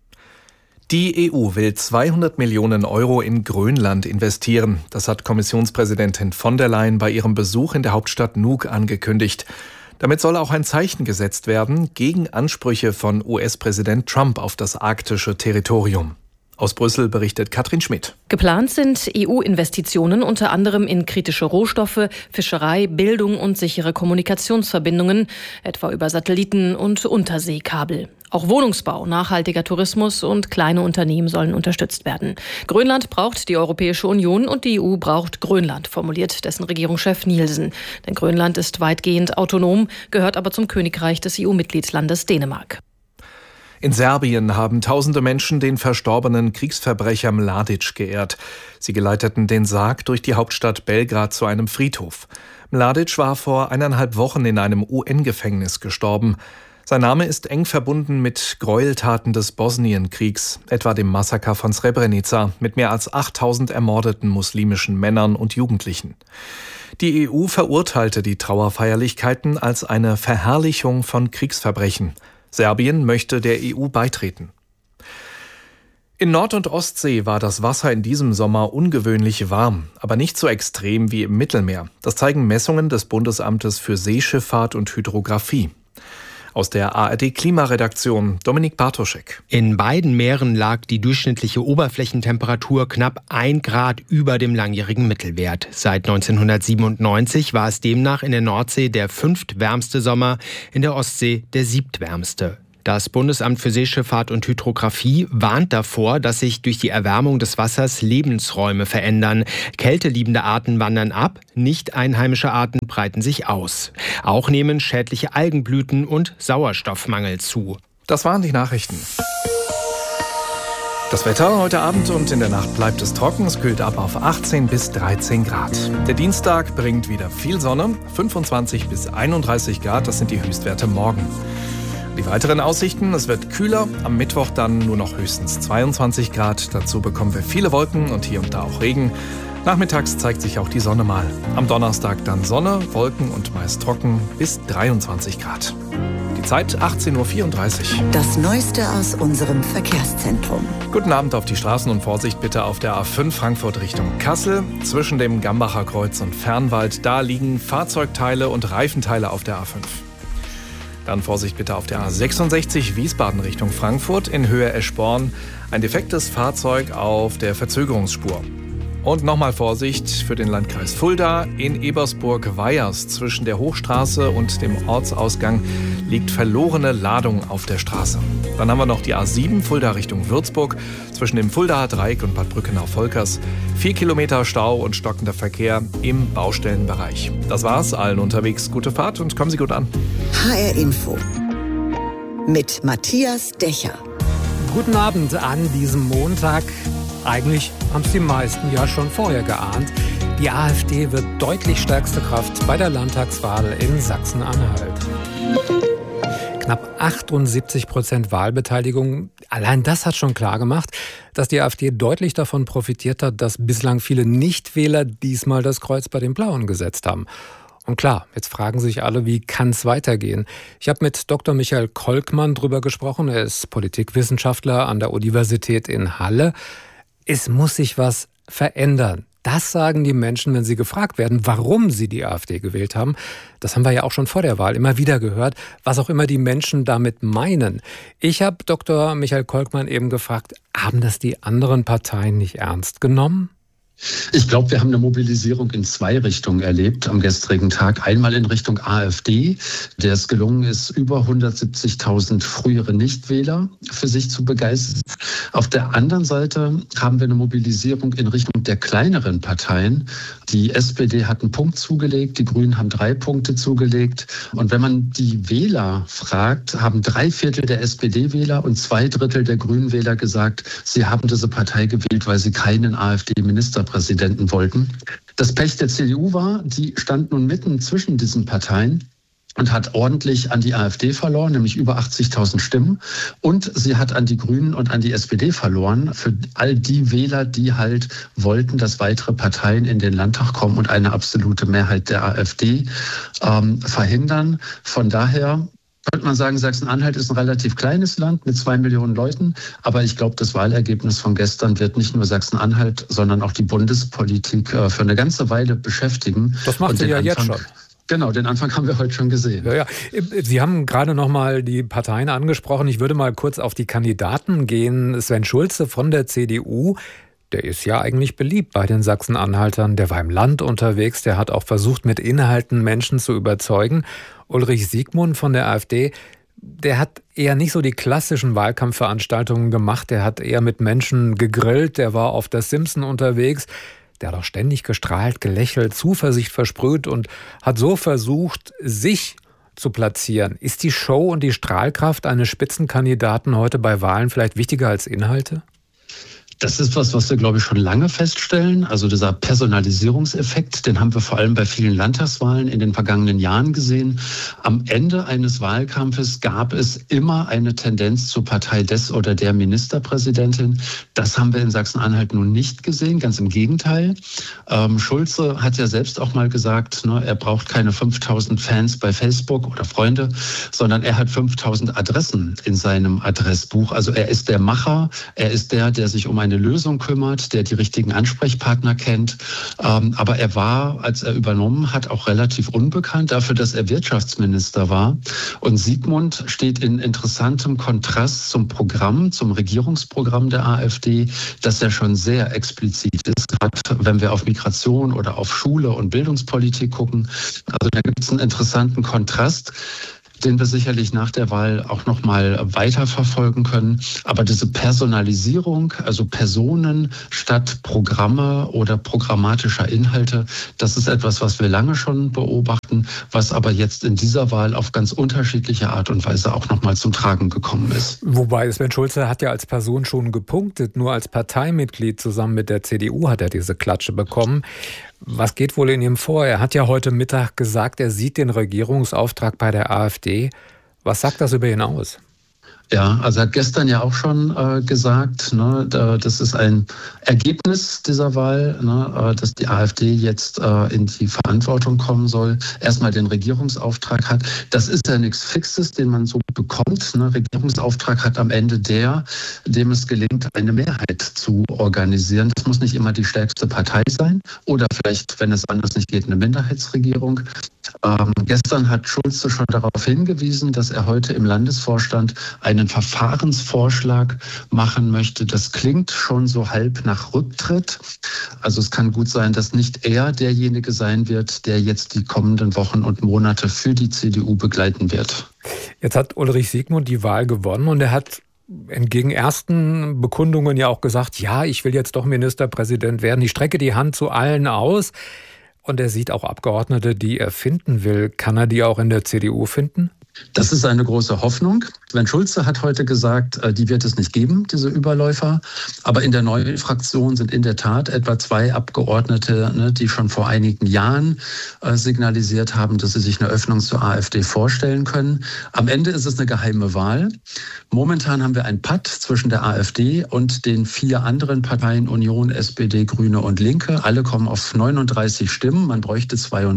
Die EU will 200 Millionen Euro in Grönland investieren. Das hat Kommissionspräsidentin von der Leyen bei ihrem Besuch in der Hauptstadt Nuuk angekündigt. Damit soll auch ein Zeichen gesetzt werden gegen Ansprüche von US-Präsident Trump auf das arktische Territorium. Aus Brüssel berichtet Katrin Schmidt. Geplant sind EU-Investitionen unter anderem in kritische Rohstoffe, Fischerei, Bildung und sichere Kommunikationsverbindungen, etwa über Satelliten und Unterseekabel. Auch Wohnungsbau, nachhaltiger Tourismus und kleine Unternehmen sollen unterstützt werden. Grönland braucht die Europäische Union und die EU braucht Grönland, formuliert dessen Regierungschef Nielsen. Denn Grönland ist weitgehend autonom, gehört aber zum Königreich des EU-Mitgliedslandes Dänemark. In Serbien haben tausende Menschen den verstorbenen Kriegsverbrecher Mladic geehrt. Sie geleiteten den Sarg durch die Hauptstadt Belgrad zu einem Friedhof. Mladic war vor 1,5 Wochen in einem UN-Gefängnis gestorben. Sein Name ist eng verbunden mit Gräueltaten des Bosnienkriegs, etwa dem Massaker von Srebrenica mit mehr als 8.000 ermordeten muslimischen Männern und Jugendlichen. Die EU verurteilte die Trauerfeierlichkeiten als eine Verherrlichung von Kriegsverbrechen. Serbien möchte der EU beitreten. In Nord- und Ostsee war das Wasser in diesem Sommer ungewöhnlich warm, aber nicht so extrem wie im Mittelmeer. Das zeigen Messungen des Bundesamtes für Seeschifffahrt und Hydrographie. Aus der ARD-Klimaredaktion Dominik Bartoschek. In beiden Meeren lag die durchschnittliche Oberflächentemperatur knapp 1 Grad über dem langjährigen Mittelwert. Seit 1997 war es demnach in der Nordsee der 5. wärmste Sommer, in der Ostsee der 7. wärmste. Das Bundesamt für Seeschifffahrt und Hydrographie warnt davor, dass sich durch die Erwärmung des Wassers Lebensräume verändern. Kälteliebende Arten wandern ab, nicht einheimische Arten breiten sich aus. Auch nehmen schädliche Algenblüten und Sauerstoffmangel zu. Das waren die Nachrichten. Das Wetter heute Abend und in der Nacht bleibt es trocken. Es kühlt ab auf 18 bis 13 Grad. Der Dienstag bringt wieder viel Sonne, 25 bis 31 Grad, das sind die Höchstwerte morgen. Die weiteren Aussichten, es wird kühler, am Mittwoch dann nur noch höchstens 22 Grad. Dazu bekommen wir viele Wolken und hier und da auch Regen. Nachmittags zeigt sich auch die Sonne mal. Am Donnerstag dann Sonne, Wolken und meist trocken bis 23 Grad. Die Zeit 18.34 Uhr. Das Neueste aus unserem Verkehrszentrum. Guten Abend auf die Straßen und Vorsicht bitte auf der A5 Frankfurt Richtung Kassel. Zwischen dem Gambacher Kreuz und Fernwald, da liegen Fahrzeugteile und Reifenteile auf der A5. Dann Vorsicht bitte auf der A66 Wiesbaden Richtung Frankfurt in Höhe Eschborn. Ein defektes Fahrzeug auf der Verzögerungsspur. Und nochmal Vorsicht für den Landkreis Fulda. In Ebersburg-Weyers zwischen der Hochstraße und dem Ortsausgang liegt verlorene Ladung auf der Straße. Dann haben wir noch die A7 Fulda Richtung Würzburg zwischen dem Fuldaer Dreieck und Bad Brückenau-Volkers. 4 Kilometer Stau und stockender Verkehr im Baustellenbereich. Das war's. Allen unterwegs gute Fahrt und kommen Sie gut an. HR Info mit Matthias Dächer. Guten Abend an diesem Montag. Eigentlich haben es die meisten ja schon vorher geahnt. Die AfD wird deutlich stärkste Kraft bei der Landtagswahl in Sachsen-Anhalt. Knapp 78% Wahlbeteiligung. Allein das hat schon klar gemacht, dass die AfD deutlich davon profitiert hat, dass bislang viele Nichtwähler diesmal das Kreuz bei den Blauen gesetzt haben. Und klar, jetzt fragen sich alle, wie kann es weitergehen? Ich habe mit Dr. Michael Kolkmann drüber gesprochen. Er ist Politikwissenschaftler an der Universität in Halle. Es muss sich was verändern. Das sagen die Menschen, wenn sie gefragt werden, warum sie die AfD gewählt haben. Das haben wir ja auch schon vor der Wahl immer wieder gehört, was auch immer die Menschen damit meinen. Ich habe Dr. Michael Kolkmann eben gefragt, haben das die anderen Parteien nicht ernst genommen? Ich glaube, wir haben eine Mobilisierung in 2 Richtungen erlebt am gestrigen Tag. Einmal in Richtung AfD, der es gelungen ist, über 170.000 frühere Nichtwähler für sich zu begeistern. Auf der anderen Seite haben wir eine Mobilisierung in Richtung der kleineren Parteien. Die SPD hat einen Punkt zugelegt, die Grünen haben 3 Punkte zugelegt. Und wenn man die Wähler fragt, haben 3/4 der SPD-Wähler und 2/3 der Grünen-Wähler gesagt, sie haben diese Partei gewählt, weil sie keinen AfD-Ministerpräsidenten wollten. Das Pech der CDU war, die stand nun mitten zwischen diesen Parteien und hat ordentlich an die AfD verloren, nämlich über 80.000 Stimmen. Und sie hat an die Grünen und an die SPD verloren, für all die Wähler, die halt wollten, dass weitere Parteien in den Landtag kommen und eine absolute Mehrheit der AfD verhindern. Von daher könnte man sagen, Sachsen-Anhalt ist ein relativ kleines Land mit 2 Millionen Leuten. Aber ich glaube, das Wahlergebnis von gestern wird nicht nur Sachsen-Anhalt, sondern auch die Bundespolitik für eine ganze Weile beschäftigen. Das macht sie ja jetzt schon. Genau, den Anfang haben wir heute schon gesehen. Ja. Sie haben gerade noch mal die Parteien angesprochen. Ich würde mal kurz auf die Kandidaten gehen. Sven Schulze von der CDU, der ist ja eigentlich beliebt bei den Sachsen-Anhaltern. Der war im Land unterwegs, der hat auch versucht, mit Inhalten Menschen zu überzeugen. Ulrich Siegmund von der AfD, der hat eher nicht so die klassischen Wahlkampfveranstaltungen gemacht. Der hat eher mit Menschen gegrillt, der war auf der Simpson unterwegs. Der hat auch ständig gestrahlt, gelächelt, Zuversicht versprüht und hat so versucht, sich zu platzieren. Ist die Show und die Strahlkraft eines Spitzenkandidaten heute bei Wahlen vielleicht wichtiger als Inhalte? Das ist was wir, glaube ich, schon lange feststellen. Also dieser Personalisierungseffekt, den haben wir vor allem bei vielen Landtagswahlen in den vergangenen Jahren gesehen. Am Ende eines Wahlkampfes gab es immer eine Tendenz zur Partei des oder der Ministerpräsidentin. Das haben wir in Sachsen-Anhalt nun nicht gesehen, ganz im Gegenteil. Schulze hat ja selbst auch mal gesagt, er braucht keine 5000 Fans bei Facebook oder Freunde, sondern er hat 5000 Adressen in seinem Adressbuch. Also er ist der Macher, er ist der sich um eine Lösung kümmert, der die richtigen Ansprechpartner kennt. Aber er war, als er übernommen hat, auch relativ unbekannt dafür, dass er Wirtschaftsminister war. Und Sigmund steht in interessantem Kontrast zum Programm, zum Regierungsprogramm der AfD, das ja schon sehr explizit ist, gerade wenn wir auf Migration oder auf Schule und Bildungspolitik gucken. Also da gibt es einen interessanten Kontrast, den wir sicherlich nach der Wahl auch noch mal weiterverfolgen können. Aber diese Personalisierung, also Personen statt Programme oder programmatischer Inhalte, das ist etwas, was wir lange schon beobachten, was aber jetzt in dieser Wahl auf ganz unterschiedliche Art und Weise auch noch mal zum Tragen gekommen ist. Wobei Sven Schulze hat ja als Person schon gepunktet, nur als Parteimitglied zusammen mit der CDU hat er diese Klatsche bekommen. Was geht wohl in ihm vor? Er hat ja heute Mittag gesagt, er sieht den Regierungsauftrag bei der AfD. Was sagt das über ihn aus? Ja, also er hat gestern ja auch schon gesagt, das ist ein Ergebnis dieser Wahl, dass die AfD jetzt in die Verantwortung kommen soll, erstmal den Regierungsauftrag hat. Das ist ja nichts Fixes, den man so bekommt. Regierungsauftrag hat am Ende dem es gelingt, eine Mehrheit zu organisieren. Das muss nicht immer die stärkste Partei sein oder vielleicht, wenn es anders nicht geht, eine Minderheitsregierung. Gestern hat Schulze schon darauf hingewiesen, dass er heute im Landesvorstand einen Verfahrensvorschlag machen möchte. Das klingt schon so halb nach Rücktritt. Also es kann gut sein, dass nicht er derjenige sein wird, der jetzt die kommenden Wochen und Monate für die CDU begleiten wird. Jetzt hat Ulrich Sigmund die Wahl gewonnen und er hat entgegen ersten Bekundungen ja auch gesagt, ja, ich will jetzt doch Ministerpräsident werden. Ich strecke die Hand zu allen aus. Und er sieht auch Abgeordnete, die er finden will. Kann er die auch in der CDU finden? Das ist eine große Hoffnung. Sven Schulze hat heute gesagt, die wird es nicht geben, diese Überläufer. Aber in der neuen Fraktion sind in der Tat etwa 2 Abgeordnete, die schon vor einigen Jahren signalisiert haben, dass sie sich eine Öffnung zur AfD vorstellen können. Am Ende ist es eine geheime Wahl. Momentan haben wir ein Patt zwischen der AfD und den 4 anderen Parteien, Union, SPD, Grüne und Linke. Alle kommen auf 39 Stimmen. Man bräuchte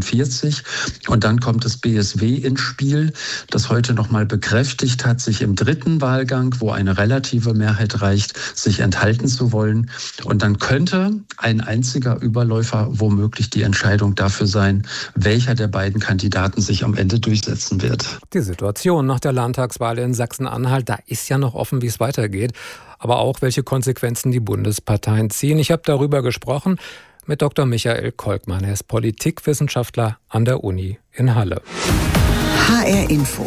42. Und dann kommt das BSW ins Spiel, das heute noch mal bekräftigt hat, sich im 3. Wahlgang, wo eine relative Mehrheit reicht, sich enthalten zu wollen. Und dann könnte ein einziger Überläufer womöglich die Entscheidung dafür sein, welcher der beiden Kandidaten sich am Ende durchsetzen wird. Die Situation nach der Landtagswahl in Sachsen-Anhalt, da ist ja noch offen, wie es weitergeht, aber auch welche Konsequenzen die Bundesparteien ziehen. Ich habe darüber gesprochen mit Dr. Michael Kolkmann. Er ist Politikwissenschaftler an der Uni in Halle. HR Info.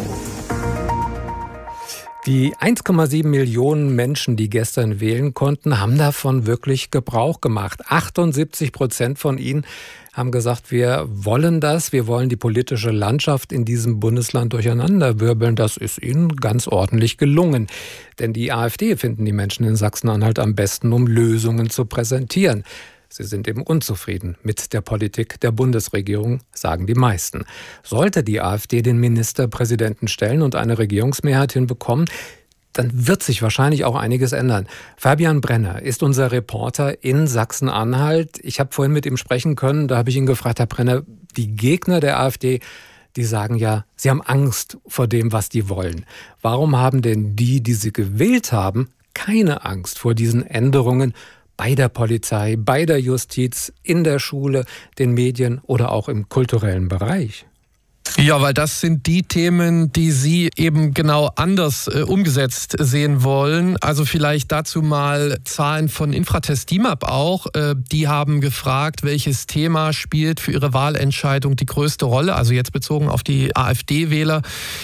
Die 1,7 Millionen Menschen, die gestern wählen konnten, haben davon wirklich Gebrauch gemacht. 78% von ihnen haben gesagt, wir wollen das, wir wollen die politische Landschaft in diesem Bundesland durcheinanderwirbeln. Das ist ihnen ganz ordentlich gelungen. Denn die AfD finden die Menschen in Sachsen-Anhalt am besten, um Lösungen zu präsentieren. Sie sind eben unzufrieden mit der Politik der Bundesregierung, sagen die meisten. Sollte die AfD den Ministerpräsidenten stellen und eine Regierungsmehrheit hinbekommen, dann wird sich wahrscheinlich auch einiges ändern. Fabian Brenner ist unser Reporter in Sachsen-Anhalt. Ich habe vorhin mit ihm sprechen können, da habe ich ihn gefragt, Herr Brenner, die Gegner der AfD, die sagen ja, sie haben Angst vor dem, was die wollen. Warum haben denn die sie gewählt haben, keine Angst vor diesen Änderungen bei der Polizei, bei der Justiz, in der Schule, den Medien oder auch im kulturellen Bereich? Ja, weil das sind die Themen, die Sie eben genau anders umgesetzt sehen wollen. Also vielleicht dazu mal Zahlen von Infratest DIMAP auch. Die haben gefragt, welches Thema spielt für ihre Wahlentscheidung die größte Rolle, also jetzt bezogen auf die AfD-Wähler.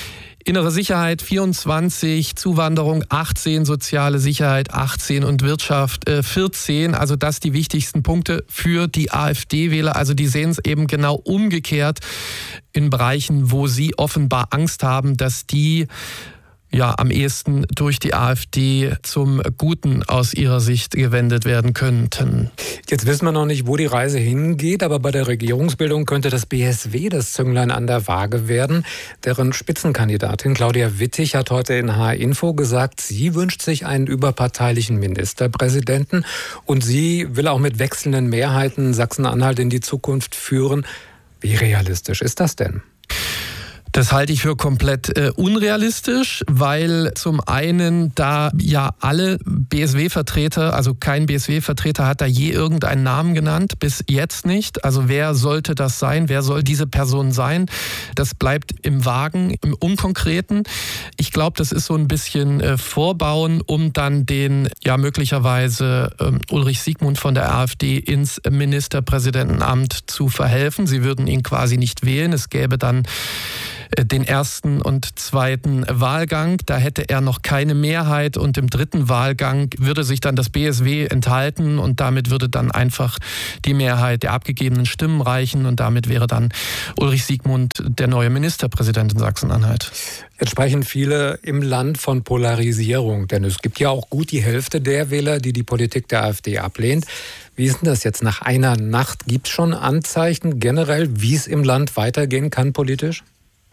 Innere Sicherheit 24, Zuwanderung 18, soziale Sicherheit 18 und Wirtschaft 14. Also das die wichtigsten Punkte für die AfD-Wähler. Also die sehen es eben genau umgekehrt in Bereichen, wo sie offenbar Angst haben, dass die am ehesten durch die AfD zum Guten aus ihrer Sicht gewendet werden könnten. Jetzt wissen wir noch nicht, wo die Reise hingeht, aber bei der Regierungsbildung könnte das BSW das Zünglein an der Waage werden. Deren Spitzenkandidatin Claudia Wittig hat heute in HR Info gesagt, sie wünscht sich einen überparteilichen Ministerpräsidenten und sie will auch mit wechselnden Mehrheiten Sachsen-Anhalt in die Zukunft führen. Wie realistisch ist das denn? Das halte ich für komplett unrealistisch, weil zum einen da alle BSW-Vertreter, also kein BSW-Vertreter hat da je irgendeinen Namen genannt, bis jetzt nicht. Also wer sollte das sein? Wer soll diese Person sein? Das bleibt im Vagen, im Unkonkreten. Ich glaube, das ist so ein bisschen Vorbauen, um dann den möglicherweise Ulrich Siegmund von der AfD ins Ministerpräsidentenamt zu verhelfen. Sie würden ihn quasi nicht wählen. Es gäbe dann den ersten und zweiten Wahlgang. Da hätte er noch keine Mehrheit und im dritten Wahlgang würde sich dann das BSW enthalten und damit würde dann einfach die Mehrheit der abgegebenen Stimmen reichen und damit wäre dann Ulrich Siegmund der neue Ministerpräsident in Sachsen-Anhalt. Jetzt sprechen viele im Land von Polarisierung, denn es gibt ja auch gut die Hälfte der Wähler, die die Politik der AfD ablehnt. Wie ist denn das jetzt nach einer Nacht? Gibt es schon Anzeichen generell, wie es im Land weitergehen kann politisch?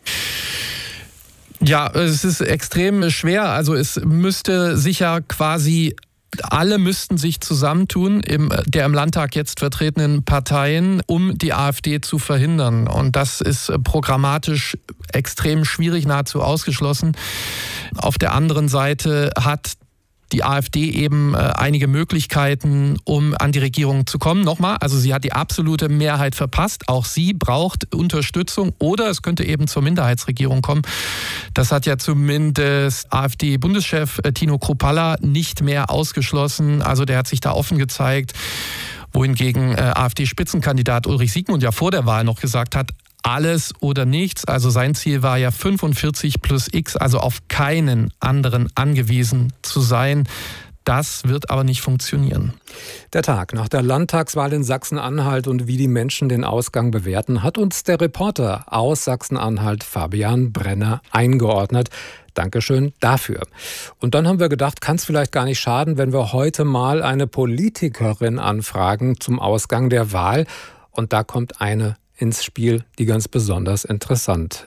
Ja, es ist extrem schwer. Also es müsste sich ja quasi, alle müssten sich zusammentun, der im Landtag jetzt vertretenen Parteien, um die AfD zu verhindern. Und das ist programmatisch extrem schwierig, nahezu ausgeschlossen. Auf der anderen Seite hat die AfD eben einige Möglichkeiten, um an die Regierung zu kommen. Nochmal, also sie hat die absolute Mehrheit verpasst. Auch sie braucht Unterstützung oder es könnte eben zur Minderheitsregierung kommen. Das hat ja zumindest AfD-Bundeschef Tino Kruppalla nicht mehr ausgeschlossen. Also der hat sich da offen gezeigt, wohingegen AfD-Spitzenkandidat Ulrich Siegmund ja vor der Wahl noch gesagt hat, alles oder nichts. Also sein Ziel war ja 45 plus X, also auf keinen anderen angewiesen zu sein. Das wird aber nicht funktionieren. Der Tag nach der Landtagswahl in Sachsen-Anhalt und wie die Menschen den Ausgang bewerten, hat uns der Reporter aus Sachsen-Anhalt Fabian Brenner eingeordnet. Dankeschön dafür. Und dann haben wir gedacht, kann es vielleicht gar nicht schaden, wenn wir heute mal eine Politikerin anfragen zum Ausgang der Wahl. Und da kommt eine ins Spiel, die ganz besonders interessant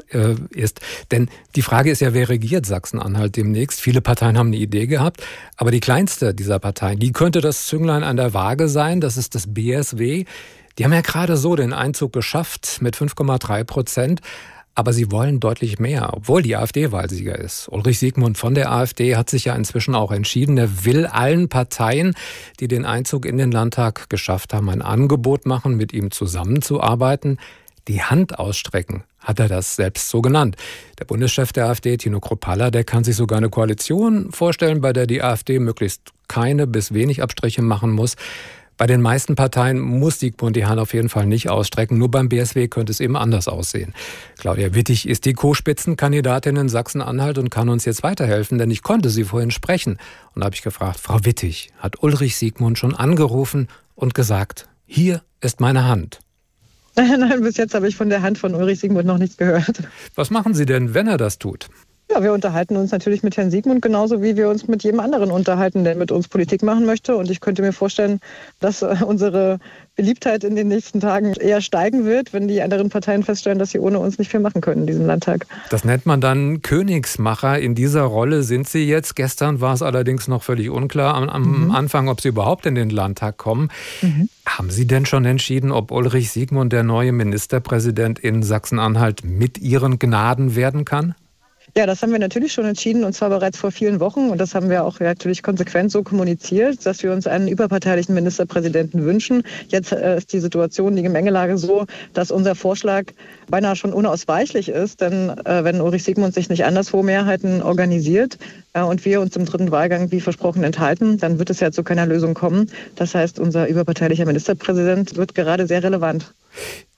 ist. Denn die Frage ist ja, wer regiert Sachsen-Anhalt demnächst? Viele Parteien haben eine Idee gehabt, aber die kleinste dieser Parteien, die könnte das Zünglein an der Waage sein, das ist das BSW. Die haben ja gerade so den Einzug geschafft mit 5,3%. Aber sie wollen deutlich mehr, obwohl die AfD Wahlsieger ist. Ulrich Siegmund von der AfD hat sich ja inzwischen auch entschieden. Er will allen Parteien, die den Einzug in den Landtag geschafft haben, ein Angebot machen, mit ihm zusammenzuarbeiten. Die Hand ausstrecken, hat er das selbst so genannt. Der Bundeschef der AfD, Tino Kruppalla, der kann sich sogar eine Koalition vorstellen, bei der die AfD möglichst keine bis wenig Abstriche machen muss. Bei den meisten Parteien muss Siegmund die Hand auf jeden Fall nicht ausstrecken. Nur beim BSW könnte es eben anders aussehen. Claudia Wittig ist die Co-Spitzenkandidatin in Sachsen-Anhalt und kann uns jetzt weiterhelfen, denn ich konnte sie vorhin sprechen. Und da habe ich gefragt, Frau Wittig, hat Ulrich Siegmund schon angerufen und gesagt, hier ist meine Hand? Nein, bis jetzt habe ich von der Hand von Ulrich Siegmund noch nichts gehört. Was machen Sie denn, wenn er das tut? Ja, wir unterhalten uns natürlich mit Herrn Siegmund genauso, wie wir uns mit jedem anderen unterhalten, der mit uns Politik machen möchte. Und ich könnte mir vorstellen, dass unsere Beliebtheit in den nächsten Tagen eher steigen wird, wenn die anderen Parteien feststellen, dass sie ohne uns nicht viel machen können in diesem Landtag. Das nennt man dann Königsmacher. In dieser Rolle sind Sie jetzt. Gestern war es allerdings noch völlig unklar am Anfang, ob Sie überhaupt in den Landtag kommen. Haben Sie denn schon entschieden, ob Ulrich Siegmund der neue Ministerpräsident in Sachsen-Anhalt mit Ihren Gnaden werden kann? Ja, das haben wir natürlich schon entschieden und zwar bereits vor vielen Wochen. Und das haben wir auch natürlich konsequent so kommuniziert, dass wir uns einen überparteilichen Ministerpräsidenten wünschen. Jetzt ist die Situation, die Gemengelage so, dass unser Vorschlag beinahe schon unausweichlich ist. Denn wenn Ulrich Siegmund sich nicht anderswo Mehrheiten organisiert und wir uns im dritten Wahlgang wie versprochen enthalten, dann wird es ja zu keiner Lösung kommen. Das heißt, unser überparteilicher Ministerpräsident wird gerade sehr relevant.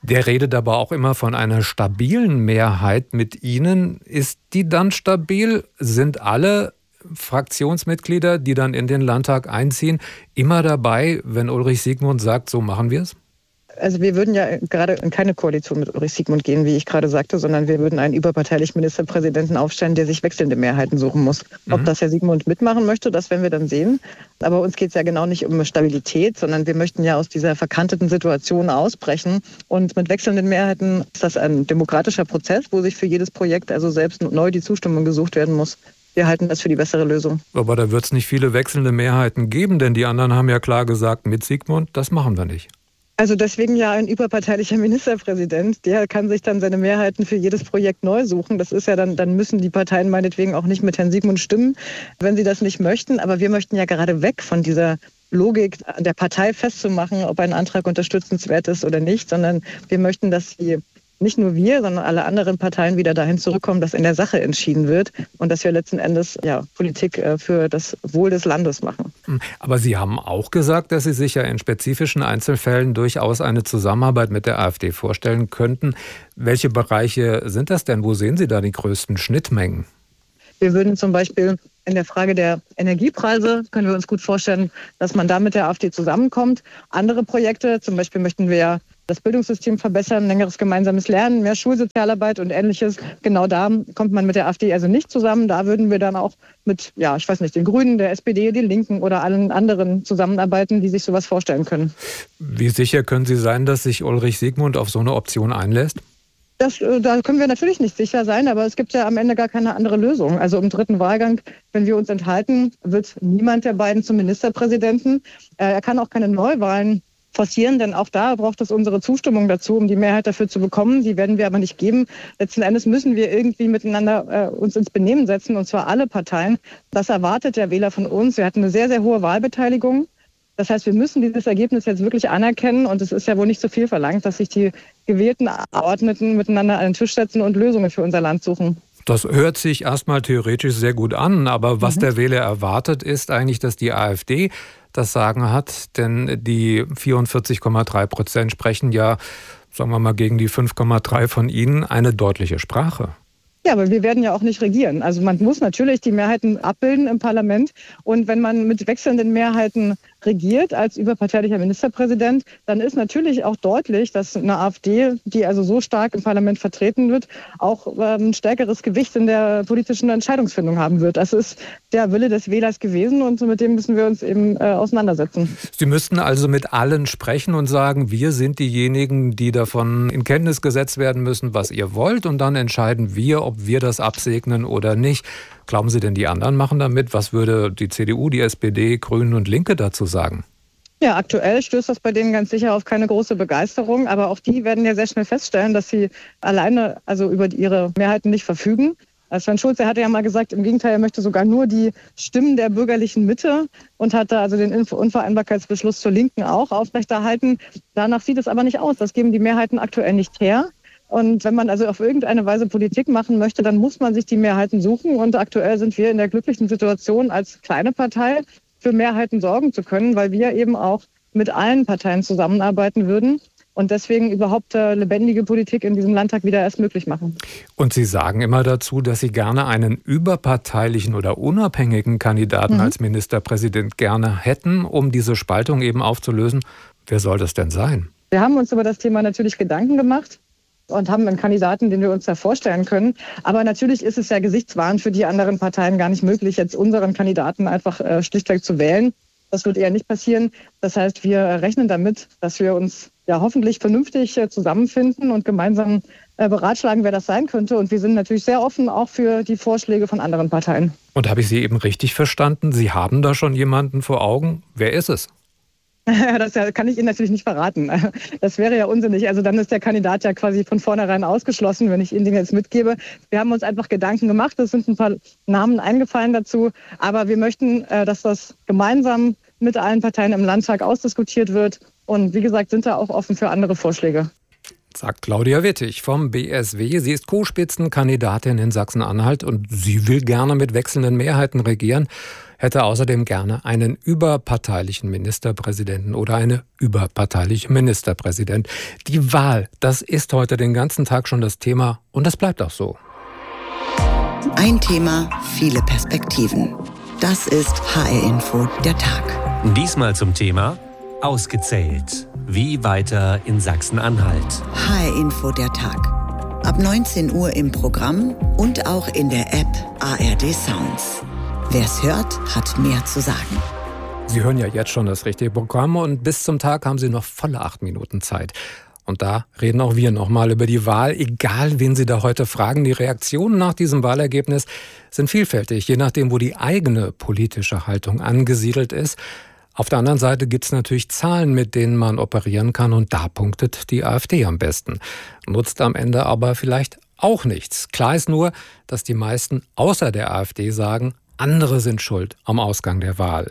Der redet aber auch immer von einer stabilen Mehrheit mit Ihnen. Ist die dann stabil? Sind alle Fraktionsmitglieder, die dann in den Landtag einziehen, immer dabei, wenn Ulrich Siegmund sagt, so machen wir es? Also wir würden ja gerade in keine Koalition mit Ulrich Siegmund gehen, wie ich gerade sagte, sondern wir würden einen überparteilichen Ministerpräsidenten aufstellen, der sich wechselnde Mehrheiten suchen muss. Ob das Herr Siegmund mitmachen möchte, das werden wir dann sehen. Aber uns geht es ja genau nicht um Stabilität, sondern wir möchten ja aus dieser verkanteten Situation ausbrechen. Und mit wechselnden Mehrheiten ist das ein demokratischer Prozess, wo sich für jedes Projekt also selbst neu die Zustimmung gesucht werden muss. Wir halten das für die bessere Lösung. Aber da wird es nicht viele wechselnde Mehrheiten geben, denn die anderen haben ja klar gesagt, mit Siegmund, das machen wir nicht. Also deswegen ja ein überparteilicher Ministerpräsident, der kann sich dann seine Mehrheiten für jedes Projekt neu suchen. Das ist ja dann müssen die Parteien meinetwegen auch nicht mit Herrn Siegmund stimmen, wenn sie das nicht möchten. Aber wir möchten ja gerade weg von dieser Logik der Partei festzumachen, ob ein Antrag unterstützenswert ist oder nicht, sondern wir möchten, dass nicht nur wir, sondern alle anderen Parteien wieder dahin zurückkommen, dass in der Sache entschieden wird und dass wir letzten Endes Politik für das Wohl des Landes machen. Aber Sie haben auch gesagt, dass Sie sich ja in spezifischen Einzelfällen durchaus eine Zusammenarbeit mit der AfD vorstellen könnten. Welche Bereiche sind das denn? Wo sehen Sie da die größten Schnittmengen? Wir würden zum Beispiel in der Frage der Energiepreise, können wir uns gut vorstellen, dass man da mit der AfD zusammenkommt. Andere Projekte, zum Beispiel möchten wir ja das Bildungssystem verbessern, längeres gemeinsames Lernen, mehr Schulsozialarbeit und Ähnliches. Genau da kommt man mit der AfD also nicht zusammen. Da würden wir dann auch mit, den Grünen, der SPD, den Linken oder allen anderen zusammenarbeiten, die sich sowas vorstellen können. Wie sicher können Sie sein, dass sich Ulrich Siegmund auf so eine Option einlässt? Da können wir natürlich nicht sicher sein, aber es gibt ja am Ende gar keine andere Lösung. Also im dritten Wahlgang, wenn wir uns enthalten, wird niemand der beiden zum Ministerpräsidenten. Er kann auch keine Neuwahlen forcieren, denn auch da braucht es unsere Zustimmung dazu, um die Mehrheit dafür zu bekommen. Die werden wir aber nicht geben. Letzten Endes müssen wir irgendwie miteinander uns ins Benehmen setzen, und zwar alle Parteien. Das erwartet der Wähler von uns. Wir hatten eine sehr, sehr hohe Wahlbeteiligung. Das heißt, wir müssen dieses Ergebnis jetzt wirklich anerkennen, und es ist ja wohl nicht so viel verlangt, dass sich die gewählten Abgeordneten miteinander an den Tisch setzen und Lösungen für unser Land suchen. Das hört sich erstmal theoretisch sehr gut an, aber was der Wähler erwartet, ist eigentlich, dass die AfD das Sagen hat, denn die 44,3% sprechen ja, sagen wir mal, gegen die 5,3 von Ihnen eine deutliche Sprache. Ja, aber wir werden ja auch nicht regieren. Also man muss natürlich die Mehrheiten abbilden im Parlament. Und wenn man mit wechselnden Mehrheiten regiert als überparteilicher Ministerpräsident, dann ist natürlich auch deutlich, dass eine AfD, die also so stark im Parlament vertreten wird, auch ein stärkeres Gewicht in der politischen Entscheidungsfindung haben wird. Das ist der Wille des Wählers gewesen, und mit dem müssen wir uns eben auseinandersetzen. Sie müssten also mit allen sprechen und sagen, wir sind diejenigen, die davon in Kenntnis gesetzt werden müssen, was ihr wollt, und dann entscheiden wir, ob wir das absegnen oder nicht. Glauben Sie denn, die anderen machen damit? Was würde die CDU, die SPD, Grünen und Linke dazu sagen? Ja, aktuell stößt das bei denen ganz sicher auf keine große Begeisterung. Aber auch die werden ja sehr schnell feststellen, dass sie alleine über ihre Mehrheiten nicht verfügen. Sven Schulze hatte ja mal gesagt, im Gegenteil, er möchte sogar nur die Stimmen der bürgerlichen Mitte und hat da also den Unvereinbarkeitsbeschluss zur Linken auch aufrechterhalten. Danach sieht es aber nicht aus. Das geben die Mehrheiten aktuell nicht her. Und wenn man also auf irgendeine Weise Politik machen möchte, dann muss man sich die Mehrheiten suchen. Und aktuell sind wir in der glücklichen Situation, als kleine Partei für Mehrheiten sorgen zu können, weil wir eben auch mit allen Parteien zusammenarbeiten würden und deswegen überhaupt lebendige Politik in diesem Landtag wieder erst möglich machen. Und Sie sagen immer dazu, dass Sie gerne einen überparteilichen oder unabhängigen Kandidaten als Ministerpräsident gerne hätten, um diese Spaltung eben aufzulösen. Wer soll das denn sein? Wir haben uns über das Thema natürlich Gedanken gemacht und haben einen Kandidaten, den wir uns da vorstellen können. Aber natürlich ist es ja gesichtswahrend für die anderen Parteien gar nicht möglich, jetzt unseren Kandidaten einfach schlichtweg zu wählen. Das wird eher nicht passieren. Das heißt, wir rechnen damit, dass wir uns ja hoffentlich vernünftig zusammenfinden und gemeinsam beratschlagen, wer das sein könnte. Und wir sind natürlich sehr offen auch für die Vorschläge von anderen Parteien. Und habe ich Sie eben richtig verstanden? Sie haben da schon jemanden vor Augen. Wer ist es? Das kann ich Ihnen natürlich nicht verraten. Das wäre ja unsinnig. Also dann ist der Kandidat ja quasi von vornherein ausgeschlossen, wenn ich Ihnen den jetzt mitgebe. Wir haben uns einfach Gedanken gemacht. Es sind ein paar Namen eingefallen dazu. Aber wir möchten, dass das gemeinsam mit allen Parteien im Landtag ausdiskutiert wird. Und wie gesagt, sind da auch offen für andere Vorschläge. sagt Claudia Wittig vom BSW. Sie ist Co-Spitzenkandidatin in Sachsen-Anhalt und sie will gerne mit wechselnden Mehrheiten regieren, hätte außerdem gerne einen überparteilichen Ministerpräsidenten oder eine überparteiliche Ministerpräsident. Die Wahl, das ist heute den ganzen Tag schon das Thema und das bleibt auch so. Ein Thema, viele Perspektiven. Das ist HR Info, der Tag. Diesmal zum Thema ausgezählt. Wie weiter in Sachsen-Anhalt? HR Info, der Tag. Ab 19 Uhr im Programm und auch in der App ARD Sounds. Wer es hört, hat mehr zu sagen. Sie hören ja jetzt schon das richtige Programm und bis zum Tag haben Sie noch volle 8 Minuten Zeit. Und da reden auch wir nochmal über die Wahl, egal wen Sie da heute fragen. Die Reaktionen nach diesem Wahlergebnis sind vielfältig, je nachdem, wo die eigene politische Haltung angesiedelt ist. Auf der anderen Seite gibt es natürlich Zahlen, mit denen man operieren kann und da punktet die AfD am besten. Nutzt am Ende aber vielleicht auch nichts. Klar ist nur, dass die meisten außer der AfD sagen, andere sind schuld am Ausgang der Wahl.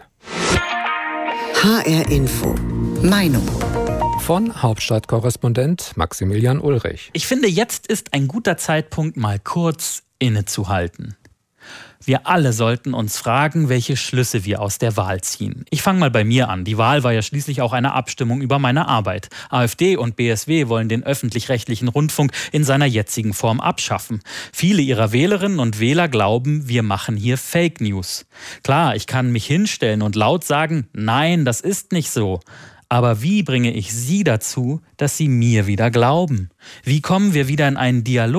HR Info. Meinung. Von Hauptstadtkorrespondent Maximilian Ulrich. Ich finde, jetzt ist ein guter Zeitpunkt, mal kurz innezuhalten. Wir alle sollten uns fragen, welche Schlüsse wir aus der Wahl ziehen. Ich fange mal bei mir an. Die Wahl war ja schließlich auch eine Abstimmung über meine Arbeit. AfD und BSW wollen den öffentlich-rechtlichen Rundfunk in seiner jetzigen Form abschaffen. Viele ihrer Wählerinnen und Wähler glauben, wir machen hier Fake News. Klar, ich kann mich hinstellen und laut sagen, nein, das ist nicht so. Aber wie bringe ich Sie dazu, dass Sie mir wieder glauben? Wie kommen wir wieder in einen Dialog?